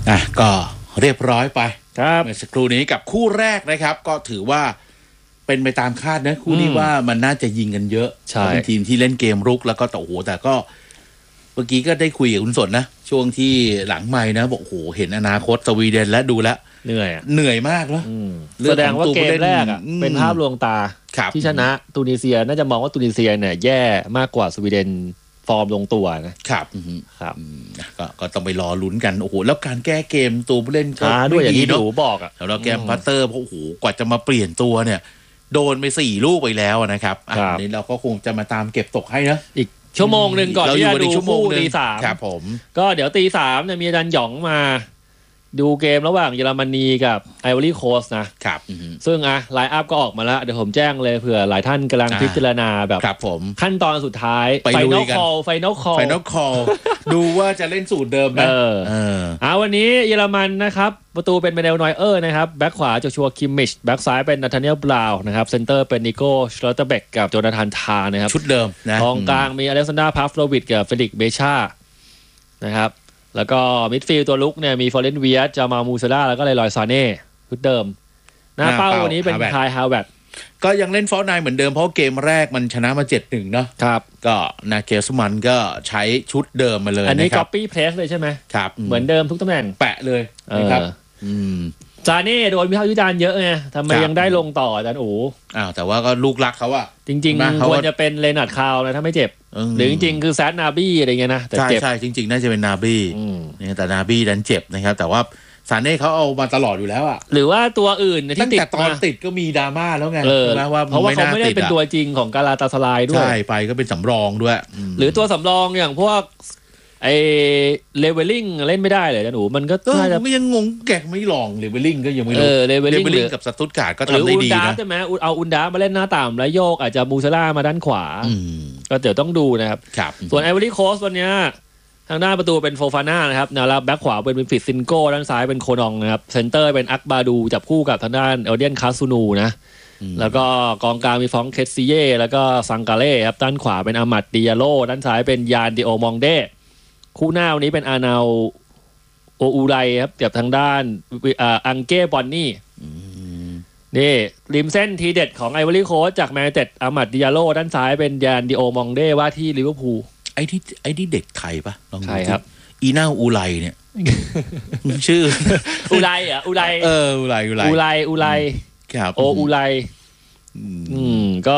ก็เรียบร้อยไปครับเมื่อสักครู่นี้กับคู่แรกนะครับก็ถือว่าเป็นไปตามคาดนะคู่นี้ว่ามันน่าจะยิงกันเยอะเป็นทีมที่เล่นเกมรุกแล้วก็แต่ก็เมื่อกี้ก็ได้คุยกับคุณสนนะช่วงที่หลังไมค์นะบอกโอ้โหเห็นอนาคตสวีเดนและดูแล้วเหนื่อยมากแล้วแสดงว่าเกมแรกเป็นภาพลวงตาที่ชนะตูนิเซียน่าจะมองว่าตูนิเซียเนี่ยแย่มากกว่าสวีเดนฟอร์มลงตัวนะครับก็ต้องไปรอลุ้นกันโอ้โหแล้วการแก้เกมตัวผู้เล่นก็ด้วยอย่างที่ดูบอกแล้วแกมพัตเตอร์เพราะโอ้โหกว่าจะมาเปลี่ยนตัวเนี่ยโดนไป4 ลูกไปแล้วนะครับอันนี้เราก็คงจะมาตามเก็บตกให้นะอีกชั่วโมงนึงก่อนที่จะดูคู่ตี 3 ครับผมก็เดี๋ยวตี 3เนี่ยมีอาจารย์หยองมาดูเกมระหว่างเยอรมนีกับไอวอรี่โคสต์นะครับซึ่งไลน์อัพก็ออกมาแล้วเดี๋ยวผมแจ้งเลยเผื่อหลายท่านกำลังพิจารณาแบบขั้นตอนสุดท้ายไฟนอลคอลดูว่าจะเล่นสูตรเดิมไหมวันนี้เยอรมันนะครับประตูเป็นเบเนลนอยเออร์นะครับแบ็คขวาโจชัวคิมมิชแบ็คซ้ายเป็นนาธาเนียลบราวน์นะครับเซนเตอร์เป็นนิโก้ชลอตเตอร์เบกกับโจนาธานทานะครับชุดเดิมนะกองกลางมีอเล็กซานดราพาฟโลวิชกับเฟลิกซ์เบชานะครับแล้วก็มิดฟิลด์ตัวลุกเนี่ยมีฟอเรนเวียสจามามูเซล่าแล้วก็เลรอยซาเน่ชุดเดิมหน้าเป้าวันนี้เป็นคายฮาวเวิร์ดก็ยังเล่นฟอร์นายเหมือนเดิมเพราะเกมแรกมันชนะมา 7-1 เนาะครับก็นาเกลสมันก็ใช้ชุดเดิมมาเลยอันนี้ copy paste เลยใช่ไหมครับเหมือนเดิมทุกตำแหน่งแปะเลยนะครับซาเน่โดนวิพากษ์วิจารณ์เยอะไงทำไมยังได้ลงต่ออาจารย์อู๋แต่ว่าก็ลูกรักเขาอะจริงๆควรจะเป็นเลนาร์ดคาวนะถ้าไม่เจ็บหรือจริงๆคือแซดนาบี้อะไรเงี้ยนะแต่เจ็บใช่จริงๆน่าจะเป็นนาบี้แต่นาบี้ดันเจ็บนะครับแต่ว่าซาเน่เขาเอามาตลอดอยู่แล้วอะหรือว่าตัวอื่นที่ติดแต่ตอนติดก็มีดราม่าแล้วไงเพราะว่าเขาไม่ได้เป็นตัวจริงของกาลาตาสลายด้วยใช่ไปก็เป็นสำรองด้วยหรือตัวสำรองอย่างพวกไอเลเวลลิ่งเล่นไม่ได้เลยนะหนูมันก็ไม่ยังงงแกไม่ลองเลเวลลิ่งก็ยังไม่รู้เลเวลลิ่งกับสตุตการ์ดก็ทำได้ดีนะใช่ไหมเอาอุนดามาเล่นหน้าต่ำแล้วโยกอาจจะมูเซล่ามาด้านขวาก็เดี๋ยวต้องดูนะครับส่วนไอวอรี่โคสต์วันนี้ทางด้านประตูเป็นโฟฟาน่านะครับแนวรับแบ็คขวาเป็นฟิตซินโก้ด้านซ้ายเป็นโคนองนะครับเซนเตอร์เป็นอักบาดูจับคู่กับทางด้านเอลเดียนคาซูนูนะแล้วก็กองกลางมีฟองเคสซิเย่แล้วก็ซังกาเล่ครับด้านขวาเป็นอามัดดิอาโลด้านซ้ายเป็นยานดิโอมองเดคู่หน้าวันนี้เป็นอานาโออูไรครับกับทางด้านอังเก้บอนนี่นี่ริมเส้นทีเด็ดของไอวอรี่โคสต์จากแมนเต็ดอามัดดิอาโลด้านซ้ายเป็นยานดิโอมองเดว่าที่ลิเวอร์พูลไอ้ที่เด็กไทยปะใช่ครับอีน่าอูไรเนี่ยชื่ออูไรอ่ะอูไรอูไรครับโออูไรก็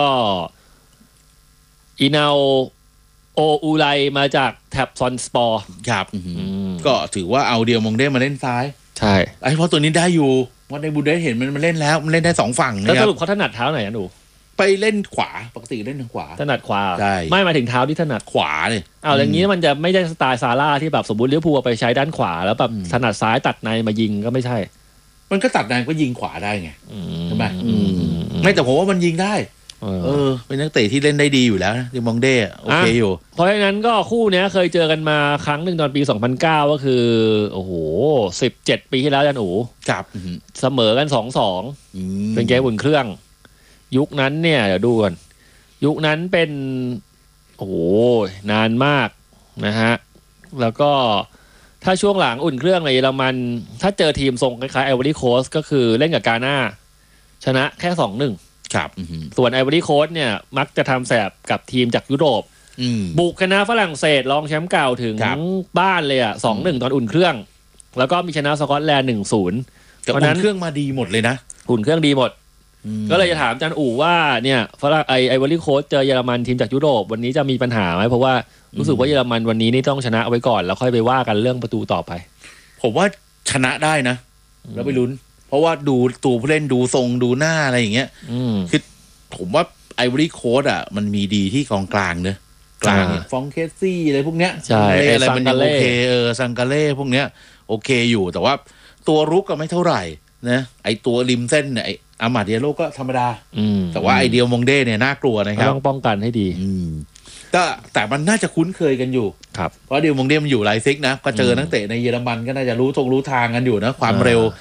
อีนาโออูไรมาจากแท็บซอนสปอร์ครับก็ถือว่าเอาเดียวมองได้มาเล่นซ้ายใช่ไอ้เพราะตัวนี้ได้อยู่วันในบูเดสเห็นมันเล่นแล้วมันเล่นได้2ฝั่งนะครับแล้วสรุปเขาถนัดเท้าไหนอ่ะหนูไปเล่นขวาปกติเล่นทางขวาถนัดขวาไม่มาถึงเท้าที่ถนัดขวาเลยอย่างนี้มันจะไม่ได้สไตล์ซาร่าที่แบบสมบูรณ์ลิเวอร์พูลไปใช้ด้านขวาแล้วแบบถนัดซ้ายตัดในมายิงก็ไม่ใช่มันก็ตัดในก็ยิงขวาได้ไงใช่ไหมไม่แต่ผมว่ามันยิงได้เป็นนักเตะที่เล่นได้ดีอยู่แล้วนะดิมองเด้โอเคอยู่เพราะฉะนั้นก็คู่นี้เคยเจอกันมาครั้งหนึ่งตอนปี2009ก็คือโอ้โห17 ปีที่แล้วยันอู๋ครับเสมอกัน 2-2เป็นเกมอุ่นเครื่องยุคนั้นเนี่ยเดี๋ยวดูก่อนยุคนั้นเป็นโอ้โหนานมากนะฮะแล้วก็ถ้าช่วงหลังอุ่นเครื่องในเยอรมันถ้าเจอทีมทรงคล้ายๆไอวอรี่โคสต์ก็คือเล่นกับกาน่าชนะแค่ 2-1 ครับส่วนไอวอรี่โคสต์เนี่ยมักจะทำแสบกับทีมจากยุโรปบุกชนะฝรั่งเศสรองแชมป์เก่าถึงบ้านเลยอ่ะ 2-1 ตอนอุ่นเครื่องแล้วก็มีชนะสกอตแลนด์ 1-0 เพราะนั้นเครื่องมาดีหมดเลยนะอุ่นเครื่องดีหมดก็เลยจะถามอาจารย์อู๋ว่าเนี่ยฝรั่งไอวอรี่โคสต์เจอเยอรมันทีมจากยุโรปวันนี้จะมีปัญหาไหมเพราะว่ารู้สึกว่าเยอรมันวันนี้นี่ต้องชนะเอาไว้ก่อนแล้วค่อยไปว่ากันเรื่องประตูต่อไปผมว่าชนะได้นะแล้วไปลุ้นเพราะว่าดูตัวผู้เล่นดูทรงดูหน้าอะไรอย่างเงี้ยคือผมว่าไอวอรี่โคสต์อ่ะมันมีดีที่กองกลางเนอะกลางฟองเคสซี่อะไรพวกเนี้ยอะไรมันยังโอเคซังกาเล่พวกเนี้ยโอเคอยู่แต่ว่าตัวรุกก็ไม่เท่าไหร่นะไอตัวริมเส้นเนี่ยอามาเดียโลก็ธรรมดาแต่ว่าไอเดียมองเด้เนี่ยน่ากลัวนะครับต้องป้องกันให้ดีก็แต่มันน่าจะคุ้นเคยกันอยู่เพราะเดียมองเด้มันอยู่ไลซิกนะก็เจอนักเตะในเยอรมันก็น่าจะรู้ทางกันอยู่นะความเร็ว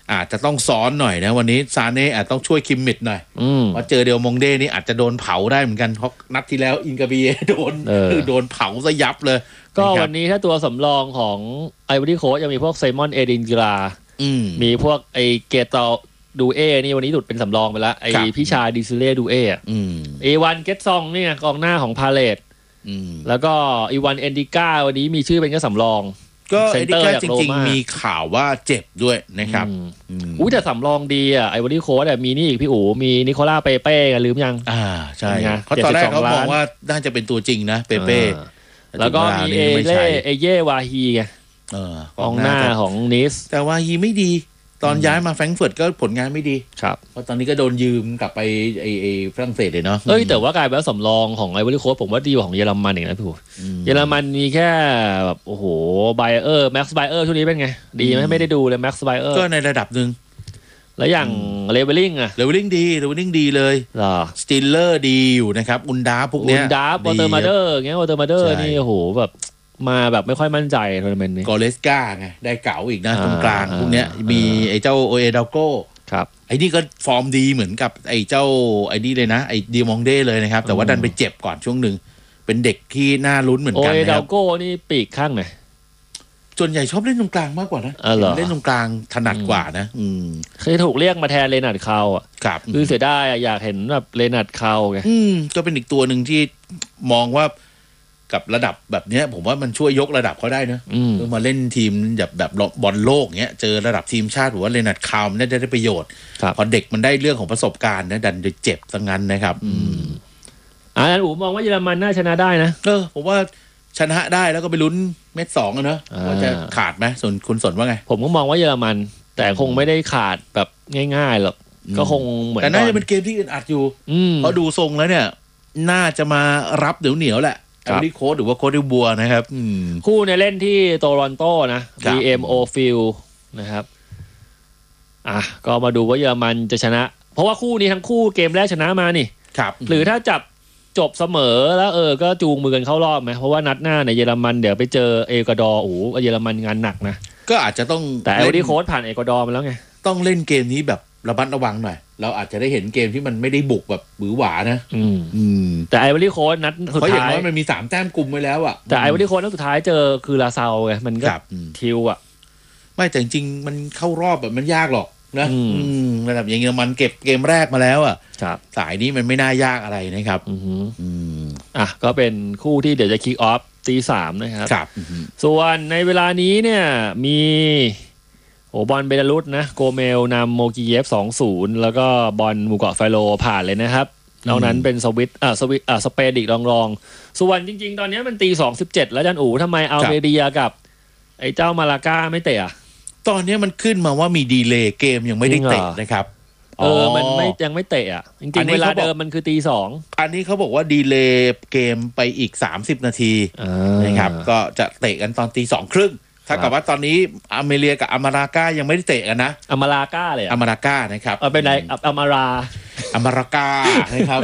อาจจะต้องซ้อนหน่อยนะวันนี้ซาเน่อาจต้องช่วยคิมมิดหน่อยว่าเจอเดลมงเด้นี่อาจจะโดนเผาได้เหมือนกันเพราะนัดที่แล้วอินกาเบียโดนเผาซะยับเลยก็วันนี้ถ้าตัวสำรองของไอวอรี่โค้ชยังมีพวกไซมอนเอดินกิรามีพวกไอเกตอดูเอนี่วันนี้หลุดเป็นสำรองไปแล้วไอพี่ชายดิซิเล่ดูเอวันเกตซองนี่กองหน้าของพาเลตแล้วก็อีวันเอนดิก้าวันนี้มีชื่อเป็นแค่สำรองก็เอนดิก้าจริงๆมีข่าวว่าเจ็บด้วยนะครับแต่สำรองดีไอวอรี่โค้ชมีนี่อีกพี่อู๋มีนิโคล่าเปเป้กันลืมยังใช่เพราะตอนแรกเขาบอกว่าน่าจะเป็นตัวจริงนะเปเป้แล้วก็มีเอเย่วาฮีไงกองหน้าของนิสแต่วาฮีไม่ดีตอนย้ายมาแฟรงก์เฟิร์ตก็ผลงานไม่ดีครับเพราะตอนนี้ก็โดนยืมกลับไปไอฝรั่งเศสเลยเนาะแต่ว่ากลายเป็นสำรองของไอวอรี่โค้ชผมว่าดีกว่าของเยอรมันอีกนะพี่เยอรมันมีแค่แบบโอ้โหไบเออร์แม็กซ์ไบเออร์ช่วงนี้เป็นไงดีไหมไม่ได้ดูเลยแม็กซ์ไบเออร์ก็ในระดับนึงแล้วอย่างเลเวลลิ่งเลเวลลิ่งดีเลยสติลเลอร์ดีอยู่นะครับอุนดาพวกเนี้ยอุนดาวอเตอร์มาเดอร์เงี้ยวอเตอร์มาเดอร์นี่โอ้โหแบบมาแบบไม่ค่อยมั่นใจทัวร์นาเมนต์นี้กอเลสกาไงได้เก๋าอีกนะตรงกลางพวกเนี้ยมีไอ้เจ้าโอเอดาโก้ครับไอ้นี่ก็ฟอร์มดีเหมือนกับไอ้เจ้าไอ้นี่เลยนะไอ้ดีมองเด้เลยนะครับแต่ว่าดันไปเจ็บก่อนช่วงหนึ่งเป็นเด็กที่น่าลุ้นเหมือนกันนะครับโอเอดาโก้นี่ปีกข้างไหนส่วนใหญ่ชอบเล่นตรงกลางมากกว่านะเล่นตรงกลางถนัดกว่านะเคยถูกเรียกมาแทนเลนาร์ดคาวอ่ะคือเสียดายอยากเห็นแบบเลนาร์ดคาวไงก็เป็นอีกตัวหนึ่งที่มองว่ากับระดับแบบเนี้ยผมว่ามันช่วยยกระดับเขาได้นะมาเล่นทีมแบบบอลโลกเงี้ยเจอระดับทีมชาติหรือว่าเลนัดคาวมันได้ประโยชน์พอเด็กมันได้เรื่องของประสบการณ์นะดันจะเจ็บซะงั้นนะครับอู๋มองว่าเยอรมันน่าชนะได้นะผมว่าชนะได้แล้วก็ไปลุ้นเม็ด2นะว่าจะขาดไหมส่วนคุณสนว่าไงผมก็มองว่าเยอรมันแต่คงไม่ได้ขาดแบบง่ายๆหรอกก็คงเหมือนแต่น่าจะเป็นเกมที่อึดอัดอยู่เพราะดูทรงแล้วเนี่ยน่าจะมารับเหนียวแหละไอวอรี่โค้ชหรือว่าโค้ชดิบัวนะครับคู่ในเล่นที่โตรอนโตนะ BMO Field นะครับก็มาดูว่าเยอรมันจะชนะเพราะว่าคู่นี้ทั้งคู่เกมแรกชนะมานี่ครับหรือถ้าจับจบเสมอแล้วก็จูงมือกันเข้ารอบไหมเพราะว่านัดหน้าในเยอรมันเดี๋ยวไปเจอเอกวาดอร์เยอรมันงานหนักนะก็อาจจะต้องแต่ไอวอรี่โค้ชผ่านเอกวาดอร์มาแล้วไงต้องเล่นเกมนี้แบบระมัดระวังหน่อยเราอาจจะได้เห็นเกมที่มันไม่ได้บุกแบบหวือหวานะแต่ไอวอรี่โค้ชนัดสุดท้ายเพราะอย่างน้อยมันมี3แต้มกุมไว้แล้วอ่ะแต่ไอวอรี่โค้ชนัดสุดท้ายเจอคือลาซาวไงมันก็ทิวอ่ะไม่แต่จริงๆมันเข้ารอบแบบมันยากหรอกนะระดับอย่างเงี้ยมันเก็บเกมแรกมาแล้วอ่ะสายนี้มันไม่น่ายากอะไรนะครับก็เป็นคู่ที่เดี๋ยวจะคิกออฟตี 3นะครับส่วนในเวลานี้เนี่ยมีบอลเบลารุสนะโกเมลนำโมกิเยฟ 2-0 แล้วก็บอลหมู่เกาะไฟโลผ่านเลยนะครับนอกนั้นเป็นสเปนอีกรองส่วนจริงๆตอนนี้มันตี 2:17 แล้วจันอู๋ทำไมเอาเมเดียกับไอ้เจ้ามาลาก้าไม่เตะตอนนี้มันขึ้นมาว่ามีดีเลย์เกมยังไม่ได้เตะนะครับมันยังไม่เตะจริงๆเวลาเดิมมันคือตี 2 อันนี้เขาบอกว่าดีเลย์เกมไปอีก30นาทีนะครับก็จะเตะกันตอนตี 2:30ถ้ากับว่าตอนนี้อเมริกากับอามาราก้ายังไม่ได้เตะกันนะอามาราก้าเลยอามาราก้านะครับเป็นไรอามาราก้านะครับ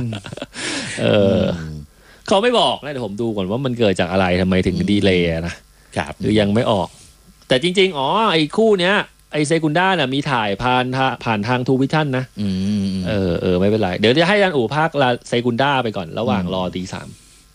เขาไม่บอกนะเดี๋ยวผมดูก่อนว่ามันเกิดจากอะไรทำไมถึงดีเลย์นะครับหรือยังไม่ออกแต่จริงๆไอ้คู่เนี้ยไอ้เซกุนด้าเนี่ยมีถ่ายผ่านทางทูวิชั่นนะไม่เป็นไรเดี๋ยวจะให้ยันอู่ภาคละเซกุนด้าไปก่อนระหว่างรอตี 3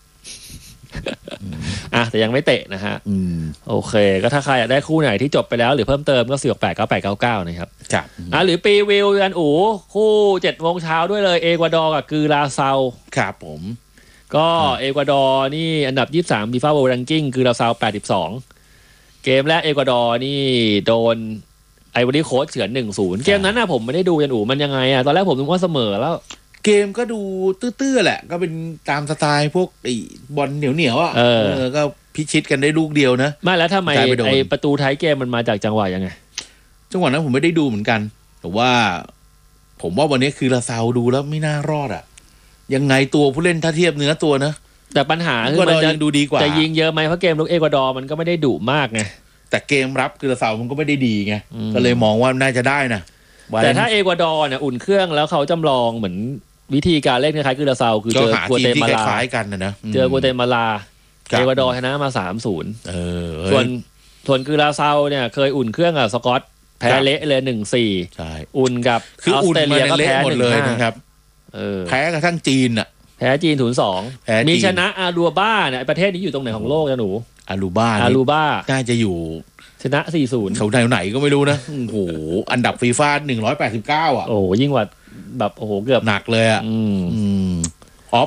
แต่ยังไม่เตะนะฮะโอเคก็ถ้าใครอยากได้คู่ไหนที่จบไปแล้วหรือเพิ่มเติมก็4689899นะครับหรือปีวิวยันอูคู่7 โมงเช้าด้วยเลยเอกวาดอร์กับกือราเซาครับผมก็เอกวาดอร์นี่อันดับ23 FIFA World Ranking กือราเซา82เกมแรกเอกวาดอร์นี่โดนไอวอรี่โค้ชเฉือน 1-0 เกมนั้นผมไม่ได้ดูยันอูมันยังไงตอนแรกผมนึกว่าเสมอแล้วเกมก็ดูตื้อๆแหละก็เป็นตามสไตล์พวกไอ้บอลเหนียวๆอ่ะก็พิชิตกันได้ลูกเดียวนะไม่แล้วทำไมไอ้ประตูท้ายเกมมันมาจากจังหวะยังไงจังหวะนั้นผมไม่ได้ดูเหมือนกันแต่ว่าผมว่าวันนี้คือลาซาวดูแล้วไม่น่ารอดอ่ะยังไงตัวผู้เล่นถ้าเทียบเนื้อตัวนะแต่ปัญหาคือมันจะดูดีกว่าจะยิงเยอะไหมเพราะเกมลุกเอกวาดอร์มันก็ไม่ได้ดุมากไงแต่เกมรับคือลาซาวมันก็ไม่ได้ดีไงก็เลยมองว่าน่าจะได้นะแต่ถ้าเอกวาดอร์เนี่ยอุ่นเครื่องแล้วเขาจำลองเหมือนวิธีการเล่นคล้ายๆคือลาซาวคือเจอกัวเตมาลาคล้ายกันนะเจอกัวเตมาลาเอกวาดอร์ชนะมา 3-0ส่วนคือลาซาวเนี่ยเคยอุ่นเครื่องกับสกอตแพ้เละเลย 1-4 ใช่อุ่นกับคืออุ่นมาเละหมดเลยนะครับแพ้กระทั่งจีนอ่ะแพ้จีน 0-2 มีชนะอารูบ้าเนี่ยประเทศนี้อยู่ตรงไหนของโลกจ้ะหนูอารูบ้าน่าจะอยู่ชนะ 4-0 เขาไหนก็ไม่รู้นะโอ้โหอันดับฟีฟ่า189อ่ะโอ้ยิ่งกว่าแบบโอ้โหเกือบหนักเลยอ่ะอ๋อ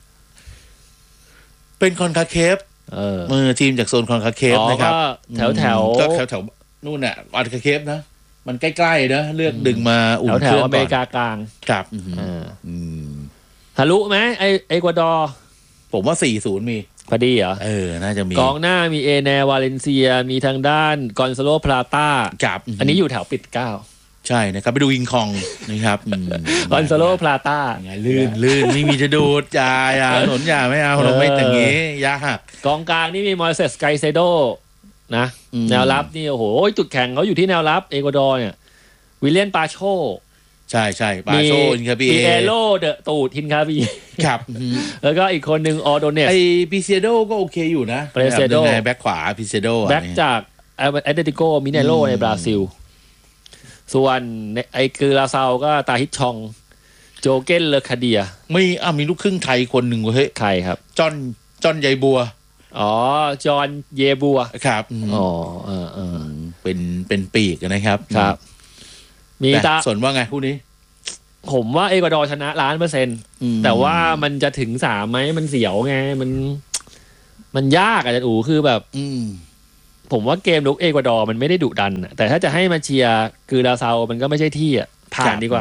เป็นคอนคาเคฟทีมจากโซนคอนคาเคฟนะครับแถวก็แถวนู่นน่ะคอนคาเคฟนะมันใกล้ๆนะเลือกดึงมาอุ่นเครื่องแถวอเมริกากลางครับทะลุไหมเอกวาดอร์ผมว่า 4-0 มีพอดีเหรอน่าจะมีกองหน้ามีเอเนวาเลนเซียมีทางด้านกอนซาโลพลาต้าครับอันนี้อยู่แถวปิด9 ใช่นะครับไปดูวิงคองนะครับกอนซาโลพลาต้าไงลื่นไม่มีจะดูดจ่ายหนนอย่าไม่เอาเราไม่อย่างงี้ยากกองกลางนี่มีมอยเซสไกเซโดนะแนวรับนี่โอ้โหจุดแข็งเขาอยู่ที่แนวรับเอกวาดอร์เนี่ยวิลเลียนปาโชใช่ปาโชอินคาบีมีเอโลเดอะตูดทินคาบีครับแล้วก็อีกคนหนึ่งออโดเนสปิเซโดก็โอเคอยู่นะปิเซโดแบ็คขวาปิเซโดแบ็คจากแอตเลติโกมิเนโรในบราซิลส่วนไอคือลาซาวก็ตาฮิตชองโจเกนเลคาเดียมีลูกครึ่งไทยคนหนึ่งเฮ้ยใครครับจอนใยบัวจอนเยบัวครับเป็นปีกนะครับครับมีส่วนว่าไงคู่นี้ผมว่าเอกวาดอร์ชนะ 100%แต่ว่ามันจะถึง3ไหมมันเสียวไงมันยากอาจารย์อู๋คือแบบผมว่าเกมลุกเอกวาดอร์มันไม่ได้ดุดันแต่ถ้าจะให้มาเชียร์คือลาซาวมันก็ไม่ใช่ที่ผ่านดีกว่า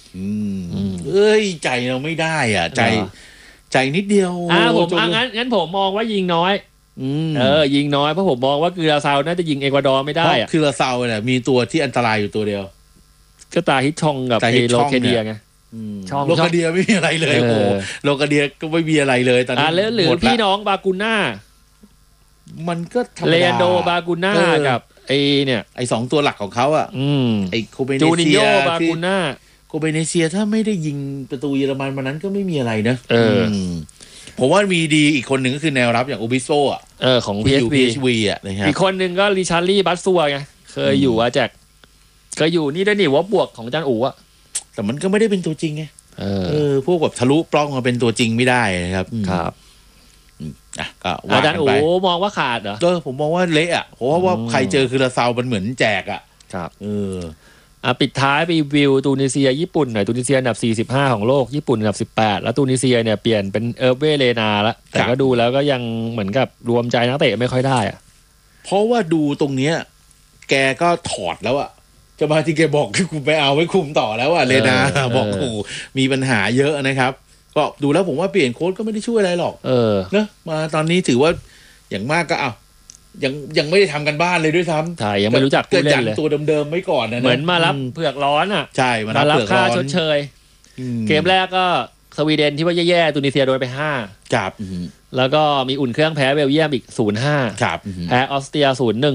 ใจเราไม่ได้ใจนิดเดียวผมงั้นผมมองว่ายิงน้อยยิงน้อยเพราะผมมองว่าคือลาซาวน่าจะยิงเอกวาดอร์ไม่ได้คือลาซาวเนี่ยมีตัวที่อันตรายอยู่ตัวเดียวก็ตาฮิตชองกับโลเคเดียไงโลคาเดียไม่มีอะไรเลยโอ้โลคาเดียก็ไม่มีอะไรเลยตอนนี้แล้วหรือพี่น้องบากูน่ามันก็ธรรมดาเลนโดบากูน่ากับเนี่ยไอ2ตัวหลักของเขาไอโคเบเนเซียจูนิโญ่บากูน่าโคเบเนเซียถ้าไม่ได้ยิงประตูเยอรมันวันนั้นก็ไม่มีอะไรนะผมว่ามีดีอีกคนหนึ่งก็คือแนวรับอย่างโอบิโซของ PSV นะครับอีกคนหนึ่งก็ริชาร์ลี่บัสซัวไงเคยอยู่อาแจกก็อยู่นี่ด้วยนี่ว่าบวกของอาจารย์อู๋แต่มันก็ไม่ได้เป็นตัวจริงไงพวกแบบทะลุปล้องมาเป็นตัวจริงไม่ได้นะครับครับก็อาจารย์อู๋มองว่าขาดเหรอผมมองว่าเละเพราะว่าใครเจอคือลาซาวมันเหมือนแจกครับปิดท้ายไปวิวตูนิเซียญี่ปุ่นหน่อยตูนิเซียอันดับ45ของโลกญี่ปุ่นอันดับ18แล้วตูนิเซียเนี่ยเปลี่ยนเป็นเวเลนาแล้วแต่ก็ดูแล้วก็ยังเหมือนกับรวมใจนักเตะไม่ค่อยได้เพราะว่าดูตรงเนี้ยแกก็ถอดแล้วจะมาที่แกบอกคือคุมไปเอาไว้คุมต่อแล้วเลนาบอกโอ้มีปัญหาเยอะนะครับก็ดูแล้วผมว่าเปลี่ยนโค้ชก็ไม่ได้ช่วยอะไรหรอกนะมาตอนนี้ถือว่าอย่างมากก็ยังไม่ได้ทำกันบ้านเลยด้วยซ้ำใช่ยังไม่รู้จักผู้เล่นเลยตัวเดิมๆไม่ก่อนนะเหมือนมารับเผือกร้อนใช่มารับค่าชดเชยเกมแรกก็สวีเดนที่ว่าแย่ๆตูนิเซียโดนไป5 ครับแล้วก็มีอุ่นเครื่องแพ้เบลเยียมอีก 0-5 ครับแพ้ออสเตรีย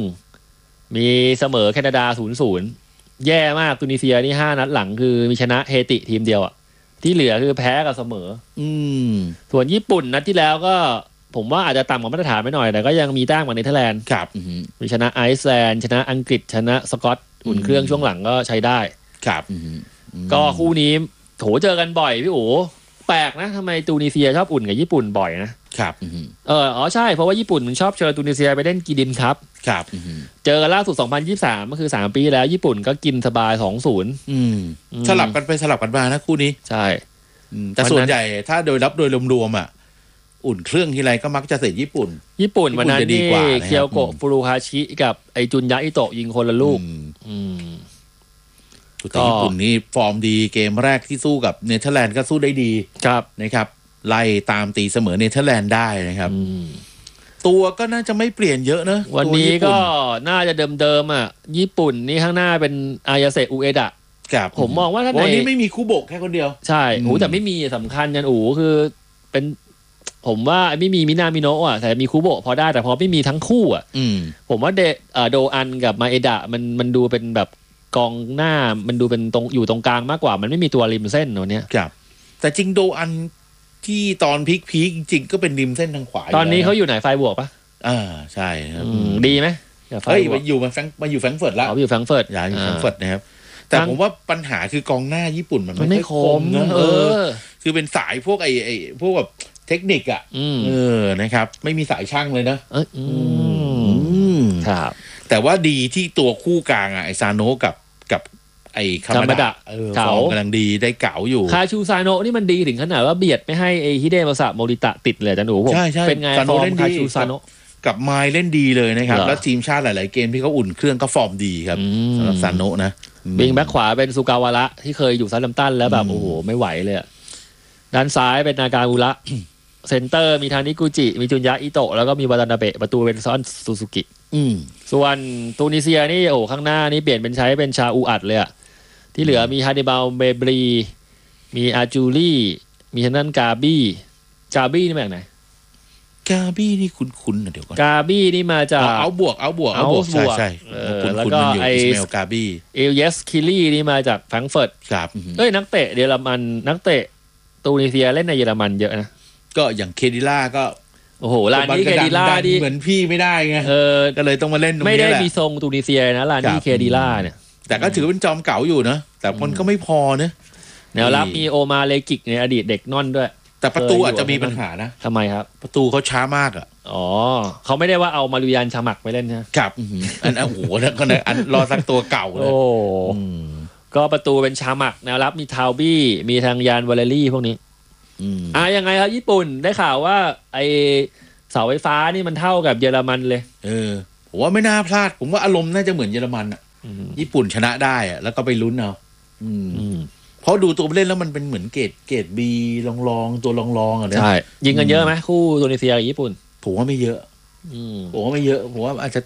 0-1 มีเสมอแคนาดา 0-0 แย่มากตูนิเซียนี่5นัดหลังคือมีชนะเฮติทีมเดียวที่เหลือคือแพ้กับเสมอส่วนญี่ปุ่นนัดที่แล้วก็ผมว่าอาจจะต่ำกว่ามาตรฐานไปหน่อยแต่ก็ยังมีแต้มกว่าเนเธอร์แลนด์ครับมีชนะไอซ์แลนด์ชนะอังกฤษชนะสกอตอุ่นเครื่องช่วงหลังก็ใช้ได้ครับก็คู่นี้โถเจอกันบ่อยพี่โอ๋แปลกนะทำไมตูนิเซียชอบอุ่นกับญี่ปุ่นบ่อยนะครับใช่เพราะว่าญี่ปุ่นมันชอบเชิญตูนิเซียไปเล่นกีดินครับครับเจอกันล่าสุด2023ก็คือ3ปีแล้วญี่ปุ่นก็กินสบาย 2-0 สลับกันไปสลับกันมานะคู่นี้ใช่แต่ส่วนใหญ่ถ้าโดยรวมอุ่นเครื่องทีไรก็มักจะเสร็จญี่ปุ่นวันนั้นนี่เคียวโกะฟูรุฮาชิกับไอจุนยะอิโตะยิงคนละลูกแต่ญี่ปุ่นนี่ฟอร์มดีเกมแรกที่สู้กับเนเธอร์แลนด์ก็สู้ได้ดีครับนะครับไล่ตามตีเสมอเนเธอร์แลนด์ได้นะครับตัวก็น่าจะไม่เปลี่ยนเยอะนะวันนี้ก็น่าจะเดิมญี่ปุ่นนี่ข้างหน้าเป็นอายาเซอุเอดะผมมองว่าถ้าวันนี้ไม่มีคุโบะแค่คนเดียวใช่แต่ไม่มีสำคัญยันคือเป็นผมว่าไม่มีมินามิโนะแต่มีคุโบะพอได้แต่พอไม่มีทั้งคู่ผมว่าโดอันกับมาเอดะมันดูเป็นแบบกองหน้ามันดูเป็นตรงอยู่ตรงกลางมากกว่ามันไม่มีตัวริมเส้นตัวเนี้ยครับแต่จริงโดอันที่ตอนพีคจริงๆก็เป็นริมเส้นทางขวาตอนนี้เขาอยู่ไหนไฟบวกปะใช่ครับดีไหมเฮ้ยมาอยู่แฟรงก์เฟิร์ตแล้วอยู่แฟรงก์เฟิร์ตย้ายอยู่แฟรงก์เฟิร์ตนะครับแต่ผมว่าปัญหาคือกองหน้าญี่ปุ่นมันไม่คมนะคือเป็นสายพวกไอ้พวกแบบเทคนิคอ่ะนะครับไม่มีสายช่างเลยนะครับแต่ว่าดีที่ตัวคู่กลางอ่ะไอซาโนะกับไอคามาดะฟอร์มกำลังดีได้เก๋าอยู่คาชูซาโนะนี่มันดีถึงขนาดว่าเบียดไม่ให้ไอฮิเดมาสะโมริตะติดเลยจันหนูผมเป็นไงฟอร์มคาชูซาโนะกับไมล์เล่นดีเลยนะครับแล้วทีมชาติหลายๆเกมที่เขาอุ่นเครื่องก็ฟอร์มดีครับสำหรับซาโนะนะวิงแบ็คขวาเป็นซูกาวาระที่เคยอยู่ซัตแฮมป์ตันแล้วแบบโอ้โหไม่ไหวเลยด้านซ้ายเป็นนากาอุระเซนเตอร์มีทานิกุจิมีจุนยะอิโตะแล้วก็มีวาตานาเบะประตูเป็นซอนซูซูกิส่วนตูนิเซียนี่โอ้ข้างหน้านี่เปลี่ยนเป็นใช้เป็นชาอูอัดเลยที่เหลือมีฮานิบาลเบบรีมีอาจูลี่มีทางด้านกาบี้นี่มาจากไหนกาบี้นี่คุ้นๆนะเดี๋ยวก่อนกาบี้นี่มาจากเอาบวกใช่แล้วก็ไอสกาบี้เอลเยสคิลี่นี่มาจากแฟรงก์เฟิร์ตครับนักเตะเยอรมันนักเตะตูนิเซียเล่นในเยอรมันเยอะนะก็อย่างเคดิล่าก็โอ้โหลานี่เคดิล่าดิเหมือนพี่ไม่ได้ไงก็เลยต้องมาเล่นตรงนี้แหละไม่ได้มีทรงตูนิเซียนะลานี่เคดิล่าเนี่ยแต่ก็ถือเป็นจอมเก๋าอยู่นะแต่มันก็ไม่พอนะแนวรับมีโอมาเลกิกในอดีตเด็กนอนด้วยแต่ประตูอาจจะมีปัญหานะทำไมครับประตูเขาช้ามากเขาไม่ได้ว่าเอามารุยันชามักไปเล่นนะครับอันโอ้โหแล้วก็รอสักตัวเก่าเลยก็ประตูเป็นชามักแนวรับมีทาวบี้มีทางยานวอลเลรี่พวกนี้ยังไงครับญี่ปุ่นได้ข่าวว่าไอเสาไฟฟ้านี่มันเท่ากับเยอรมันเลยผมว่าไม่น่าพลาดผมว่าอารมณ์น่าจะเหมือนเยอรมันญี่ปุ่นชนะได้แล้วก็ไปลุ้นเอาเพราะดูตัวเล่นแล้วมันเป็นเหมือนเกรดบีลองตัวลองอ่ะใช่ยิงกันเยอะไหมคู่ตูนิเซียกับญี่ปุ่นผมว่าไม่เยอะผมว่าไม่เยอะผมว่าอาจจะ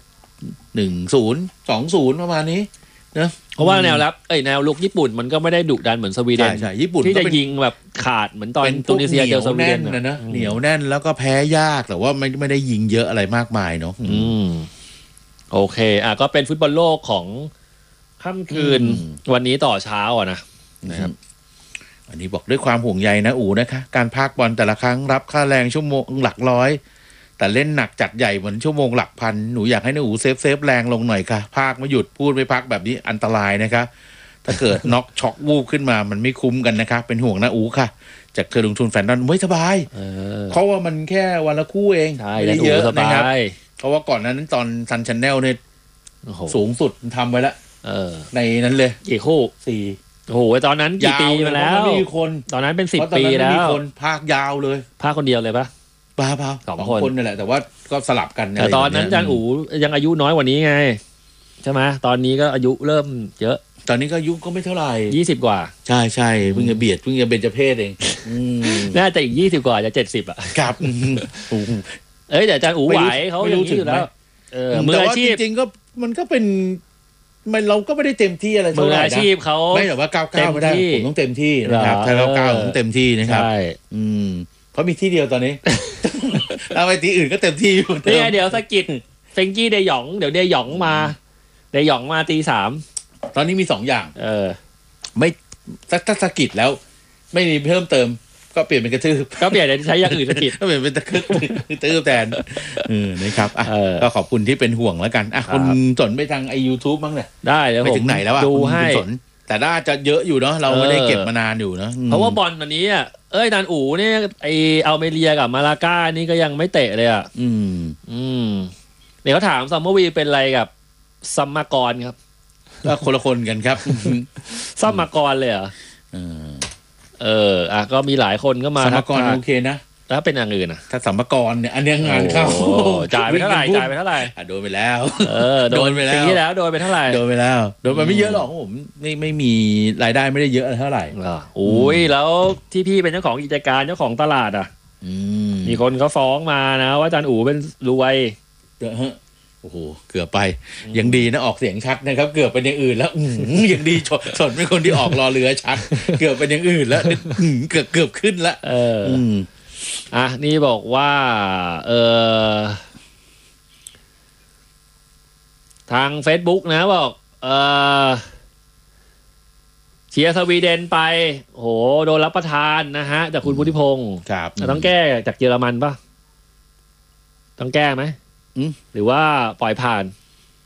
1-0 2-0ประมาณนี้นะเพราะว่าแนวรับแนวลุกญี่ปุ่นมันก็ไม่ได้ดุดันเหมือนสวีเดนใช่ญี่ปุ่นที่จะยิงแบบขาดเหมือนตอนตูนิเซียเจอสวีเดนนะเหนียวแน่นแล้วก็แพ้ยากแต่ว่าไม่ได้ยิงเยอะอะไรมากมายเนาะโอเคก็เป็นฟุตบอลโลกของค่ำคืนวันนี้ต่อเช้านะครับอันนี้บอกด้วยความห่วงใยนะอู๋นะคะการพากบอลแต่ละครั้งรับค่าแรงชั่วโมงหลักร้อยแต่เล่นหนักจัดใหญ่เหมือนชั่วโมงหลักพันหนูอยากให้นะอู๋เซฟแรงลงหน่อยค่ะพากไม่หยุดพูดไม่พักแบบนี้อันตรายนะคะถ้าเกิดน็อกช็อกวูบขึ้นมามันไม่คุ้มกันนะคะเป็นห่วงนะอู๋ค่ะจากเธอลงทุนแฟนดอนไม่สบายเพราะว่ามันแค่วันละคู่เองไม่ได้เยอะนะครับเพราะว่าก่อนนั้นตอนซันชาแนลเนี่ยสูงสุดทำไว้แล้วในนั้นเลยกี่คู่ 4 โอ้โหตอนนั้นกี่ปีมาแล้วไม่มีคนตอนนั้นเป็น10 ปีแล้วมีคนพากยาวเลยพากคนเดียวเลยปะ 2 คนนี่แหละแต่ว่าก็สลับกันแต่ตอนนั้นอาจารย์อู๋ยังอายุน้อยกว่านี้ไงใช่ไหมตอนนี้ก็อายุเริ่มเยอะตอนนี้ก็อายุก็ไม่เท่าไหร่ 20 กว่าใช่เพิ่งจะเบียดเพิ่งจะเบญจเพศเองน่าจะอีก20 กว่าจะ70 ครับแต่อาจารย์อู๋ไหวเขายังอยู่แล้วมืออาชีพจริงๆก็มันก็เป็นเราก็ไม่ได้เต็มที่อะไรเท่าไหร่นะมืออาชีพเขาไม่แต่ว่า99ไม่ได้ผมต้องเต็มที่นะครับถ้า99ผมเต็มที่นะครับเพราะมีที่เดียวตอนนี้เอาไปที่อื่นก็เต็มที่อยู่นี่เดี๋ยวสกิดเฟงกี้เดยองเดี๋ยวเดยองมาตี 3 ตอนนี้มี2อย่างไม่ถ้าสกิดแล้วไม่มีเพิ่มเติมก็เปลี่ยนเป็นกระทืบก็เปลี่ยนใช้อย่างอื่นสกิดก็เปลี่ยนเป็นตะคึกตื้อแทนนะครับก็ขอบคุณที่เป็นห่วงแล้วกันคุณสนไปทางYouTube บ้างเนี่ยได้เดี๋ยวไปถึงไหนแล้วดูให้แต่น่าจะเยอะอยู่เนาะเราไม่ได้เก็บมานานอยู่เนาะเพราะว่าบอลวันนี้ดานอู๋เนี่ยอัลเมเรียกับมาลาก้านี่ก็ยังไม่เตะเลยเดี๋ยวเขาถามซัมเมอร์วีเป็นอะไรกับซัมมากรครับคนละคนกันครับซัมมากรเลยเหรอก็มีหลายคนก็มาสัมภาระโอเคนะแล้วเป็นอย่างอื่นถ้าสัมภาระเนี่ยอันนี้งานเข้าจ่ายไปเท่าไหร่โดนไปแล้วโดนไปแล้วปีที่แล้วโดนไปเท่าไหร่โดนไปแล้วโดนไปไม่เยอะหรอกผมไม่มีรายได้ไม่ได้เยอะเท่าไหร่โอ้ยแล้วที่พี่เป็นเจ้าของกิจการเจ้าของตลาดมีคนเขาฟ้องมานะว่าอาจารย์อู๋เป็นรวยโอ้โหเกือบไปยังดีนะออกเสียงชัดนะครับเกือบเป็นอย่างอื่นแล้วยังดีชนเป็นคนที่ออกรอเรือชัดเกือบเป็นอย่างอื่นแล้วเกือบขึ้นแล้วนี่บอกว่าทาง Facebook นะบอกเชียร์สวีเดนไปโหโดนรับประทานนะฮะจากคุณพุทธิพงศ์ครับต้องแก้จากเยอรมันป่ะต้องแก้ไหมหรือว่าปล่อยผ่าน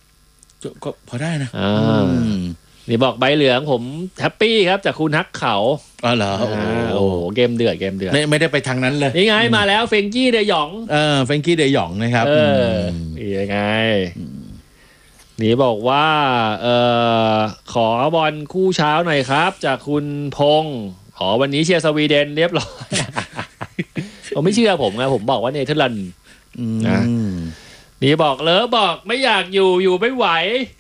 ก็พอได้นะนี่บอกใบเหลืองผมแฮปปี้ครับจากคุณฮักเขาเหรอโอ้เกมเดือดไม่ได้ไปทางนั้นเลยนี่ไงมาแล้วเฟงกี้เดยองเฟงกี้เดยองนะครับนี่ยังไงนี่บอกว่าขอบอลคู่เช้าหน่อยครับจากคุณพงษ์วันนี้เชียร์สวีเดนเรียบร้อยผมไม่เชื่อผมไงผมบอกว่าเนเธอร์แลนด์นะนี่บอกเลิฟบอกไม่อยากอยู่ไม่ไหว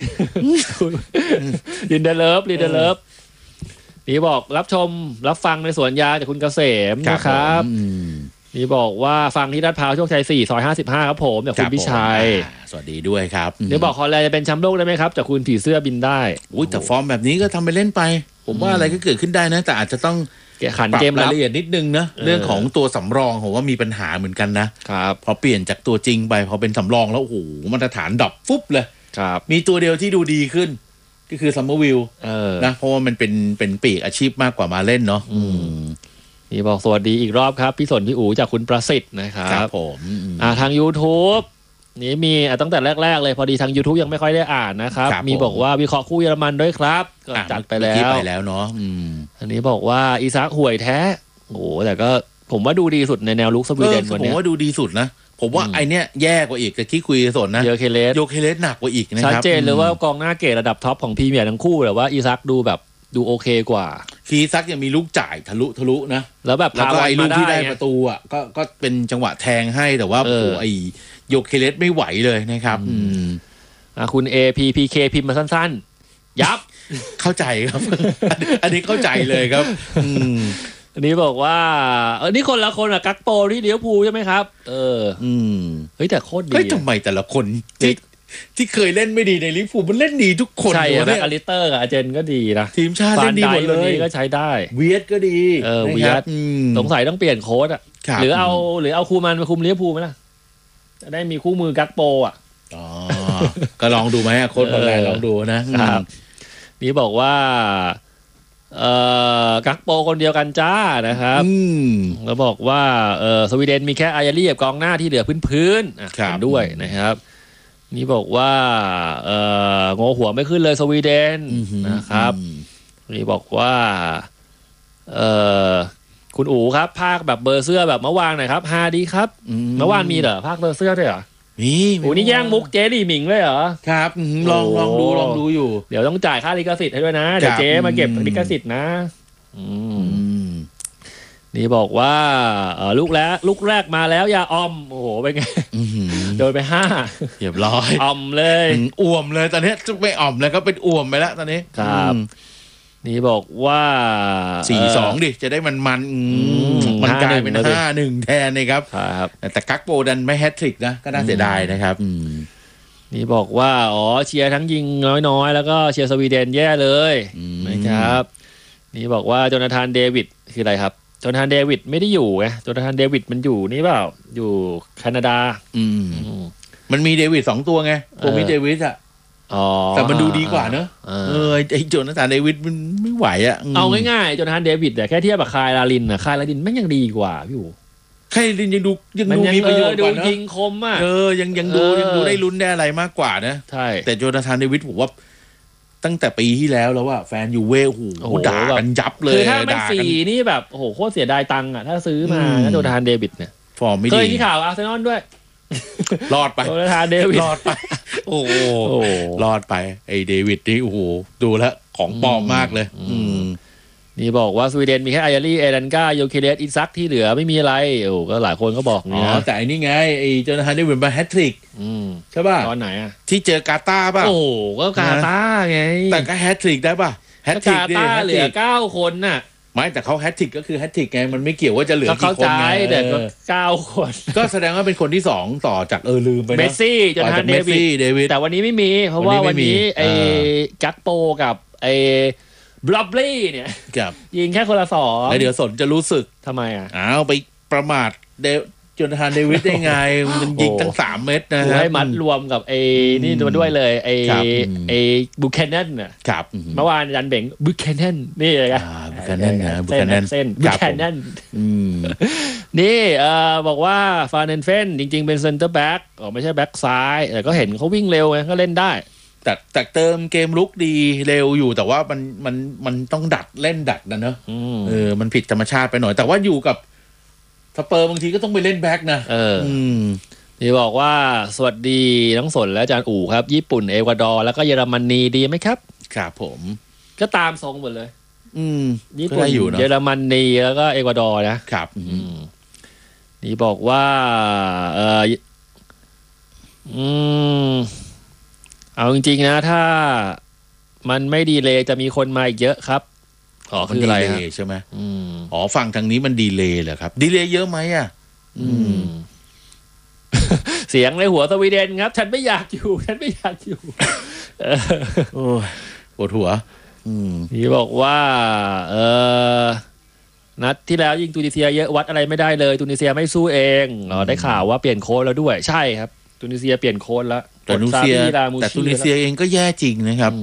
ลินเดเลิฟนี่บอกรับชมรับฟังในสวนยางจากคุณเกษมนะครับนี่บอกว่าฟังที่ลาดพร้าวโชคชัย4ซอย55ครับผมจากคุณพิชัยสวัสดีด้วยครับนี่บอกฮอลแลนด์จะเป็นแชมป์โลกได้ไหมครับจากคุณผีเสื้อบินได้แต่ฟอร์มแบบนี้ก็ทำไปเล่นไปผมว่าอะไรก็เกิดขึ้นได้นะแต่อาจจะต้องขันเกมรายละเอียดนิดนึงนะเรื่องของตัวสำรองผมว่ามีปัญหาเหมือนกันนะครับพอเปลี่ยนจากตัวจริงไปพอเป็นสำรองแล้วโอ้โหมาตรฐานดับฟุบเลยครับมีตัวเดียวที่ดูดีขึ้นก็คือซัมเมอร์วิลนะเพราะว่ามันเป็นปีกอาชีพมากกว่ามาเล่นเนาะนี่บอกสวัสดีอีกรอบครับพี่สนพี่อู๋จากคุณประสิทธิ์นะครับผมทาง YouTube นี่มีตั้งแต่แรกๆเลยพอดีทาง YouTube ยังไม่ค่อยได้อ่านนะครับมีบอกว่าวิเคราะห์คู่เยอรมันด้วยครับก็จัดไปแล้วเนาะอันนี้บอกว่าอีซักห่วยแท้โอ้แต่ก็ผมว่าดูดีสุดในแนวลุกสวีเดนวันนี้ผมว่าดูดีสุดนะผมว่าไอเนี้ยแย่กว่าอีกที่คุยสนนะโยเคเลสหนักกว่าอีกนะครับชัดเจนเลยว่ากองหน้าเกตระดับท็อปของพรีเมียร์ทั้งคู่แต่ว่าอีซักดูโอเคกว่าอีซักยังมีลูกจ่ายทะลุนะแล้วแบบพาไอ้ลูกที่ได้ประตูอ่ะก็เป็นจังหวะแทงให้แต่ว่าโอ้ไอโยเคเลสไม่ไหวเลยนะครับคุณ APPK พิมพ์มาสั้นๆยับเข้าใจครับ อันนี้เข้าใจเลยครับอันนี้บอกว่านี่คนละคนอะกักโปที่เลี้ยวภูใช่ไหมครับเฮ้ยแต่โคตรดีทำไมแต่ละคนที่เคยเล่นไม่ดีในลิเวอร์พูลมันเล่นดีทุกคนใช่แบ็คอลิสเตอร์กับอาเจนก็ดีนะทีมชาติเล่นดีหมดเลยก็ใช้ได้เวียดก็ดีเวียดสงสัยต้องเปลี่ยนโค้ชอะหรือเอาคูมันมาคุมลิเวอร์พูลไหมล่ะจะได้มีคู่มือกักโปอะก็ลองดูไหมโค้ชคนแรกลองดูนะครับนี่บอกว่ากักโปคนเดียวกันจ้านะครับแล้วบอกว่าสวีเดนมีแค่อายารี่กับกองหน้าที่เหลือพื้นๆด้วยนะครับนี่บอกว่างอหัวไม่ขึ้นเลยสวีเดนนะครับนี่บอกว่าคุณอู๋ครับภาคแบบเบอร์เสื้อแบบเมื่อวานหน่อยครับฮาดีครับเมื่อวานมีเหรอภาคเบอร์เสื้อด้วยเหรอโอ้นี่แย่งมุกเจลี่หมิงเลยเหรอครับลองดูอยู่เดี๋ยวต้องจ่ายค่าลิขสิทธิ์ให้ด้วยนะเดี๋ยวเจ๊มาเก็บลิขสิทธิ์นะนี่บอกว่าลูกแรกมาแล้วยาอมโอ้โหเป็นไงโดนไป5 เรียบร้อยอมเลยอ่วมเลยตอนนี้จะไม่อ่อมแล้วก็เป็นอ่วมไปแล้วตอนนี้ครับนี่บอกว่า 4-2 ดิจะได้มันกลายเป็น 5-1 แทนนะครับแต่กักโปดันไม่แฮตทริกนะก็น่าเสียดายนะครับนี่บอกว่าเชียร์ทั้งยิงน้อยๆแล้วก็เชียร์สวีเดนแย่เลยนะครับนี่บอกว่าโจนาธานเดวิดคืออะไรครับโจนาธานเดวิดไม่ได้อยู่ไงโจนาธานเดวิดมันอยู่นี่เปล่าอยู่แคนาดามันมีเดวิด2ตัวไงตัวมีเดวิดอะแต่มันดูดีกว่าเนอะไอ้โจนาธานเดวิดมันไม่ไหวอะเอาง่ายๆโจนาธานเดวิดแต่แค่เทียบกับคายลาลินนะคายลาลินแม่งยังดีกว่าพี่อู๋คายลาลินยังดูมีประโยชน์กว่าเนอะยิงคมอ่ะยังดูได้ลุ้นได้อะไรมากกว่านะใช่แต่โจนาธานเดวิดผมว่าตั้งแต่ปีที่แล้วว่าแฟนยูเว่หูด่ากันยับเลยคือถ้าไม่ฟรีนี่แบบโอ้โหโคตรเสียดายตังค์อ่ะถ้าซื้อมาโจนาธานเดวิดเนี่ยฟอร์มไม่ดีเคยที่ข่าวอาร์เซนอลด้วยรอดไปโจนาธานเดวิดรอดไปโอ้รอดไปไอ้เดวิดนี่โอ้โหดูแล้วของปลอมมากเลยนี่บอกว่าสวีเดนมีแค่อายารี่เอรันกาโยเคเลสอิซักที่เหลือไม่มีอะไรก็หลายคนก็บอกนี่นะแต่อันนี้ไงไอ้โจนาธานเดวิดมาแฮตทริกใช่ป่ะตอนไหนอ่ะที่เจอกาตาร์ป่ะโอ้ก็กาตาร์ไงแต่ก็แฮตทริกได้ป่ะแฮตทริกกาตาร์เหลือ9คนน่ะไม่แต่เขาแฮตทริกก็คือแฮตทริกไงมันไม่เกี่ยวว่าจะเหลือกี่คนไงแต่ก็9คนก็แสดงว่าเป็นคนที่2ต่อจากลืมไปนะเมสซี่โจนาธานเดวิดแต่วันนี้ไม่มีเพราะว่าวันนี้ไอ้กักโปกับไอ้บล็อบลี่เนี่ยยิงแค่คนละ2 แล้วเดี๋ยวสนจะรู้สึกทำไมอ่ะไปประมาทโจนาธานเดวิดได้ไงมันยิงตั้ง3 เม็ดนะฮะให้มัดรวมกับไอ้นี่มาด้วยเลยไอ้บุคแคนเนนน่ะเมื่อวานยันเบ่งบุคแคนเนนนี่เลยครับบุคแคนเนนนะบุคแคนเนนเส้นบุคแคนเนนนี่บอกว่าฟาเนนเฟนจริงๆเป็นเซนเตอร์แบ็กไม่ใช่แบ็กซ้ายแต่ก็เห็นเขาวิ่งเร็วไงก็เล่นได้แต่เติมเกมลุกดีเร็วอยู่แต่ว่ามันต้องดัดเล่นดัดนะเนอะมันผิดธรรมชาติไปหน่อยแต่ว่าอยู่กับสเปอร์บางทีก็ต้องไปเล่นแบ็คนะที่บอกว่าสวัสดีน้องสนและอาจารย์อู๋ครับญี่ปุ่นเอกวาดอร์แล้วก็เยอรมนีดีไหมครับครับผมก็ตามทรงหมดเลยญี่ปุ่นเยอรมนีแล้วก็เอกวาดอร์นะครับนี่บอกว่าเอาจริงๆนะถ้ามันไม่ดีเลยจะมีคนมาอีกเยอะครับคืออะไรใช่ไหมฝั่งทางนี้มันดีเลยเหรอครับดีเลยเยอะไหมอ่ะเสียงในหัวสวีเดนครับฉันไม่อยากอยู่โอ้ยปวดหัวนี่บอกว่านัดที่แล้วยิงตูนิเซียเยอะวัดอะไรไม่ได้เลยตูนิเซียไม่สู้เองได้ข่าวว่าเปลี่ยนโค้ชแล้วด้วยใช่ครับตูนิเซียเปลี่ยนโค้ชแล้วแต่ตูนิเซียเองก็แย่จริงนะครับ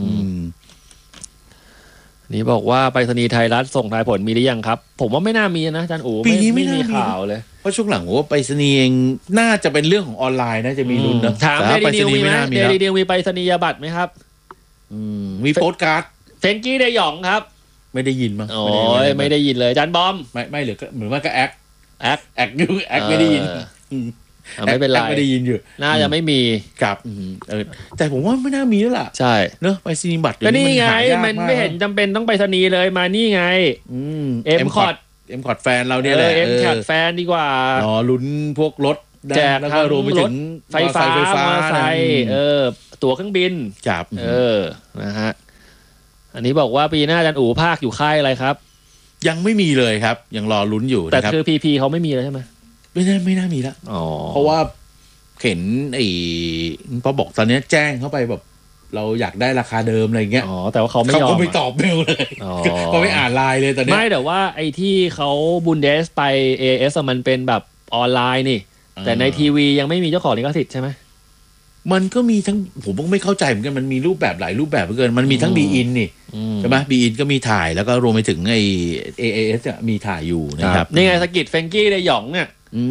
นี่บอกว่าไปรษณีย์ไทยรัฐส่งทายผลมีหรือยังครับผมว่าไม่น่ามีนะอาจารย์อู๋ปีนี้ไม่มีข่าวเลยเพราะช่วงหลังว่าไปรษณีย์เองน่าจะเป็นเรื่องของออนไลน์น่าจะมีลุ้นนะถามเดลินิวมีไหมเดลินิวมีไปรษณียบัตรไหมครับมีโปสการ์ดเฟนกี้เดยองครับไม่ได้ยินมั้งโอ้ยไม่ได้ยินเลยอาจารย์บอมไม่หรือเหมือนว่าก็แอคอยู่แอคไม่ได้ยินไม่เป็นไรไม่ได้ยินอยู่น่าจะไม่มีครับแต่ผมว่าไม่น่ามีแล้วล่ะใช่เนอะไปรษณีย์บัตรก็นี่ไงมันไม่เห็นจำเป็นต้องไปรษณีย์เลยมานี่ไงเอ็มคอร์ดแฟนเราเนี่ยแหละเอ็มคอร์ดแฟนดีกว่าลุ้นพวกรถแจกแล้วก็รวมไปถึงไฟฟ้ามอไซค์ตั๋วเครื่องบินครับนะฮะอันนี้บอกว่าปีหน้าอาจารย์อู๋ภาคอยู่ค่ายอะไรครับยังไม่มีเลยครับยังรอลุ้นอยู่แต่คือพีเขาไม่มีแล้วใช่ไหมไม่น่ามีแล้วเพราะว่าเห็นพอบอกตอนนี้แจ้งเข้าไปแบบเราอยากได้ราคาเดิมอะไรเงี้ยแต่ว่าเขาไม่ตอบเมลเลยเขาไม่อ่านไลน์เลยตอนนี้ไม่แต่ว่าไอ้ที่เขาบุนเดสไป AS มันเป็นแบบออนไลน์นี่แต่ในทีวียังไม่มีเจ้าของลิขสิทธิ์ใช่ไหมมันก็มีทั้งผมก็ไม่เข้าใจเหมือนกันมันมีรูปแบบหลายรูปแบบเหลือเกินมันมีทั้งบีอินนี่ใช่ไหมบีอินก็มีถ่ายแล้วก็รวมไปถึงไอ้ AAS มีถ่ายอยู่นะครับนี่ไงสกิดเฟงกี้เดยองเนี่ย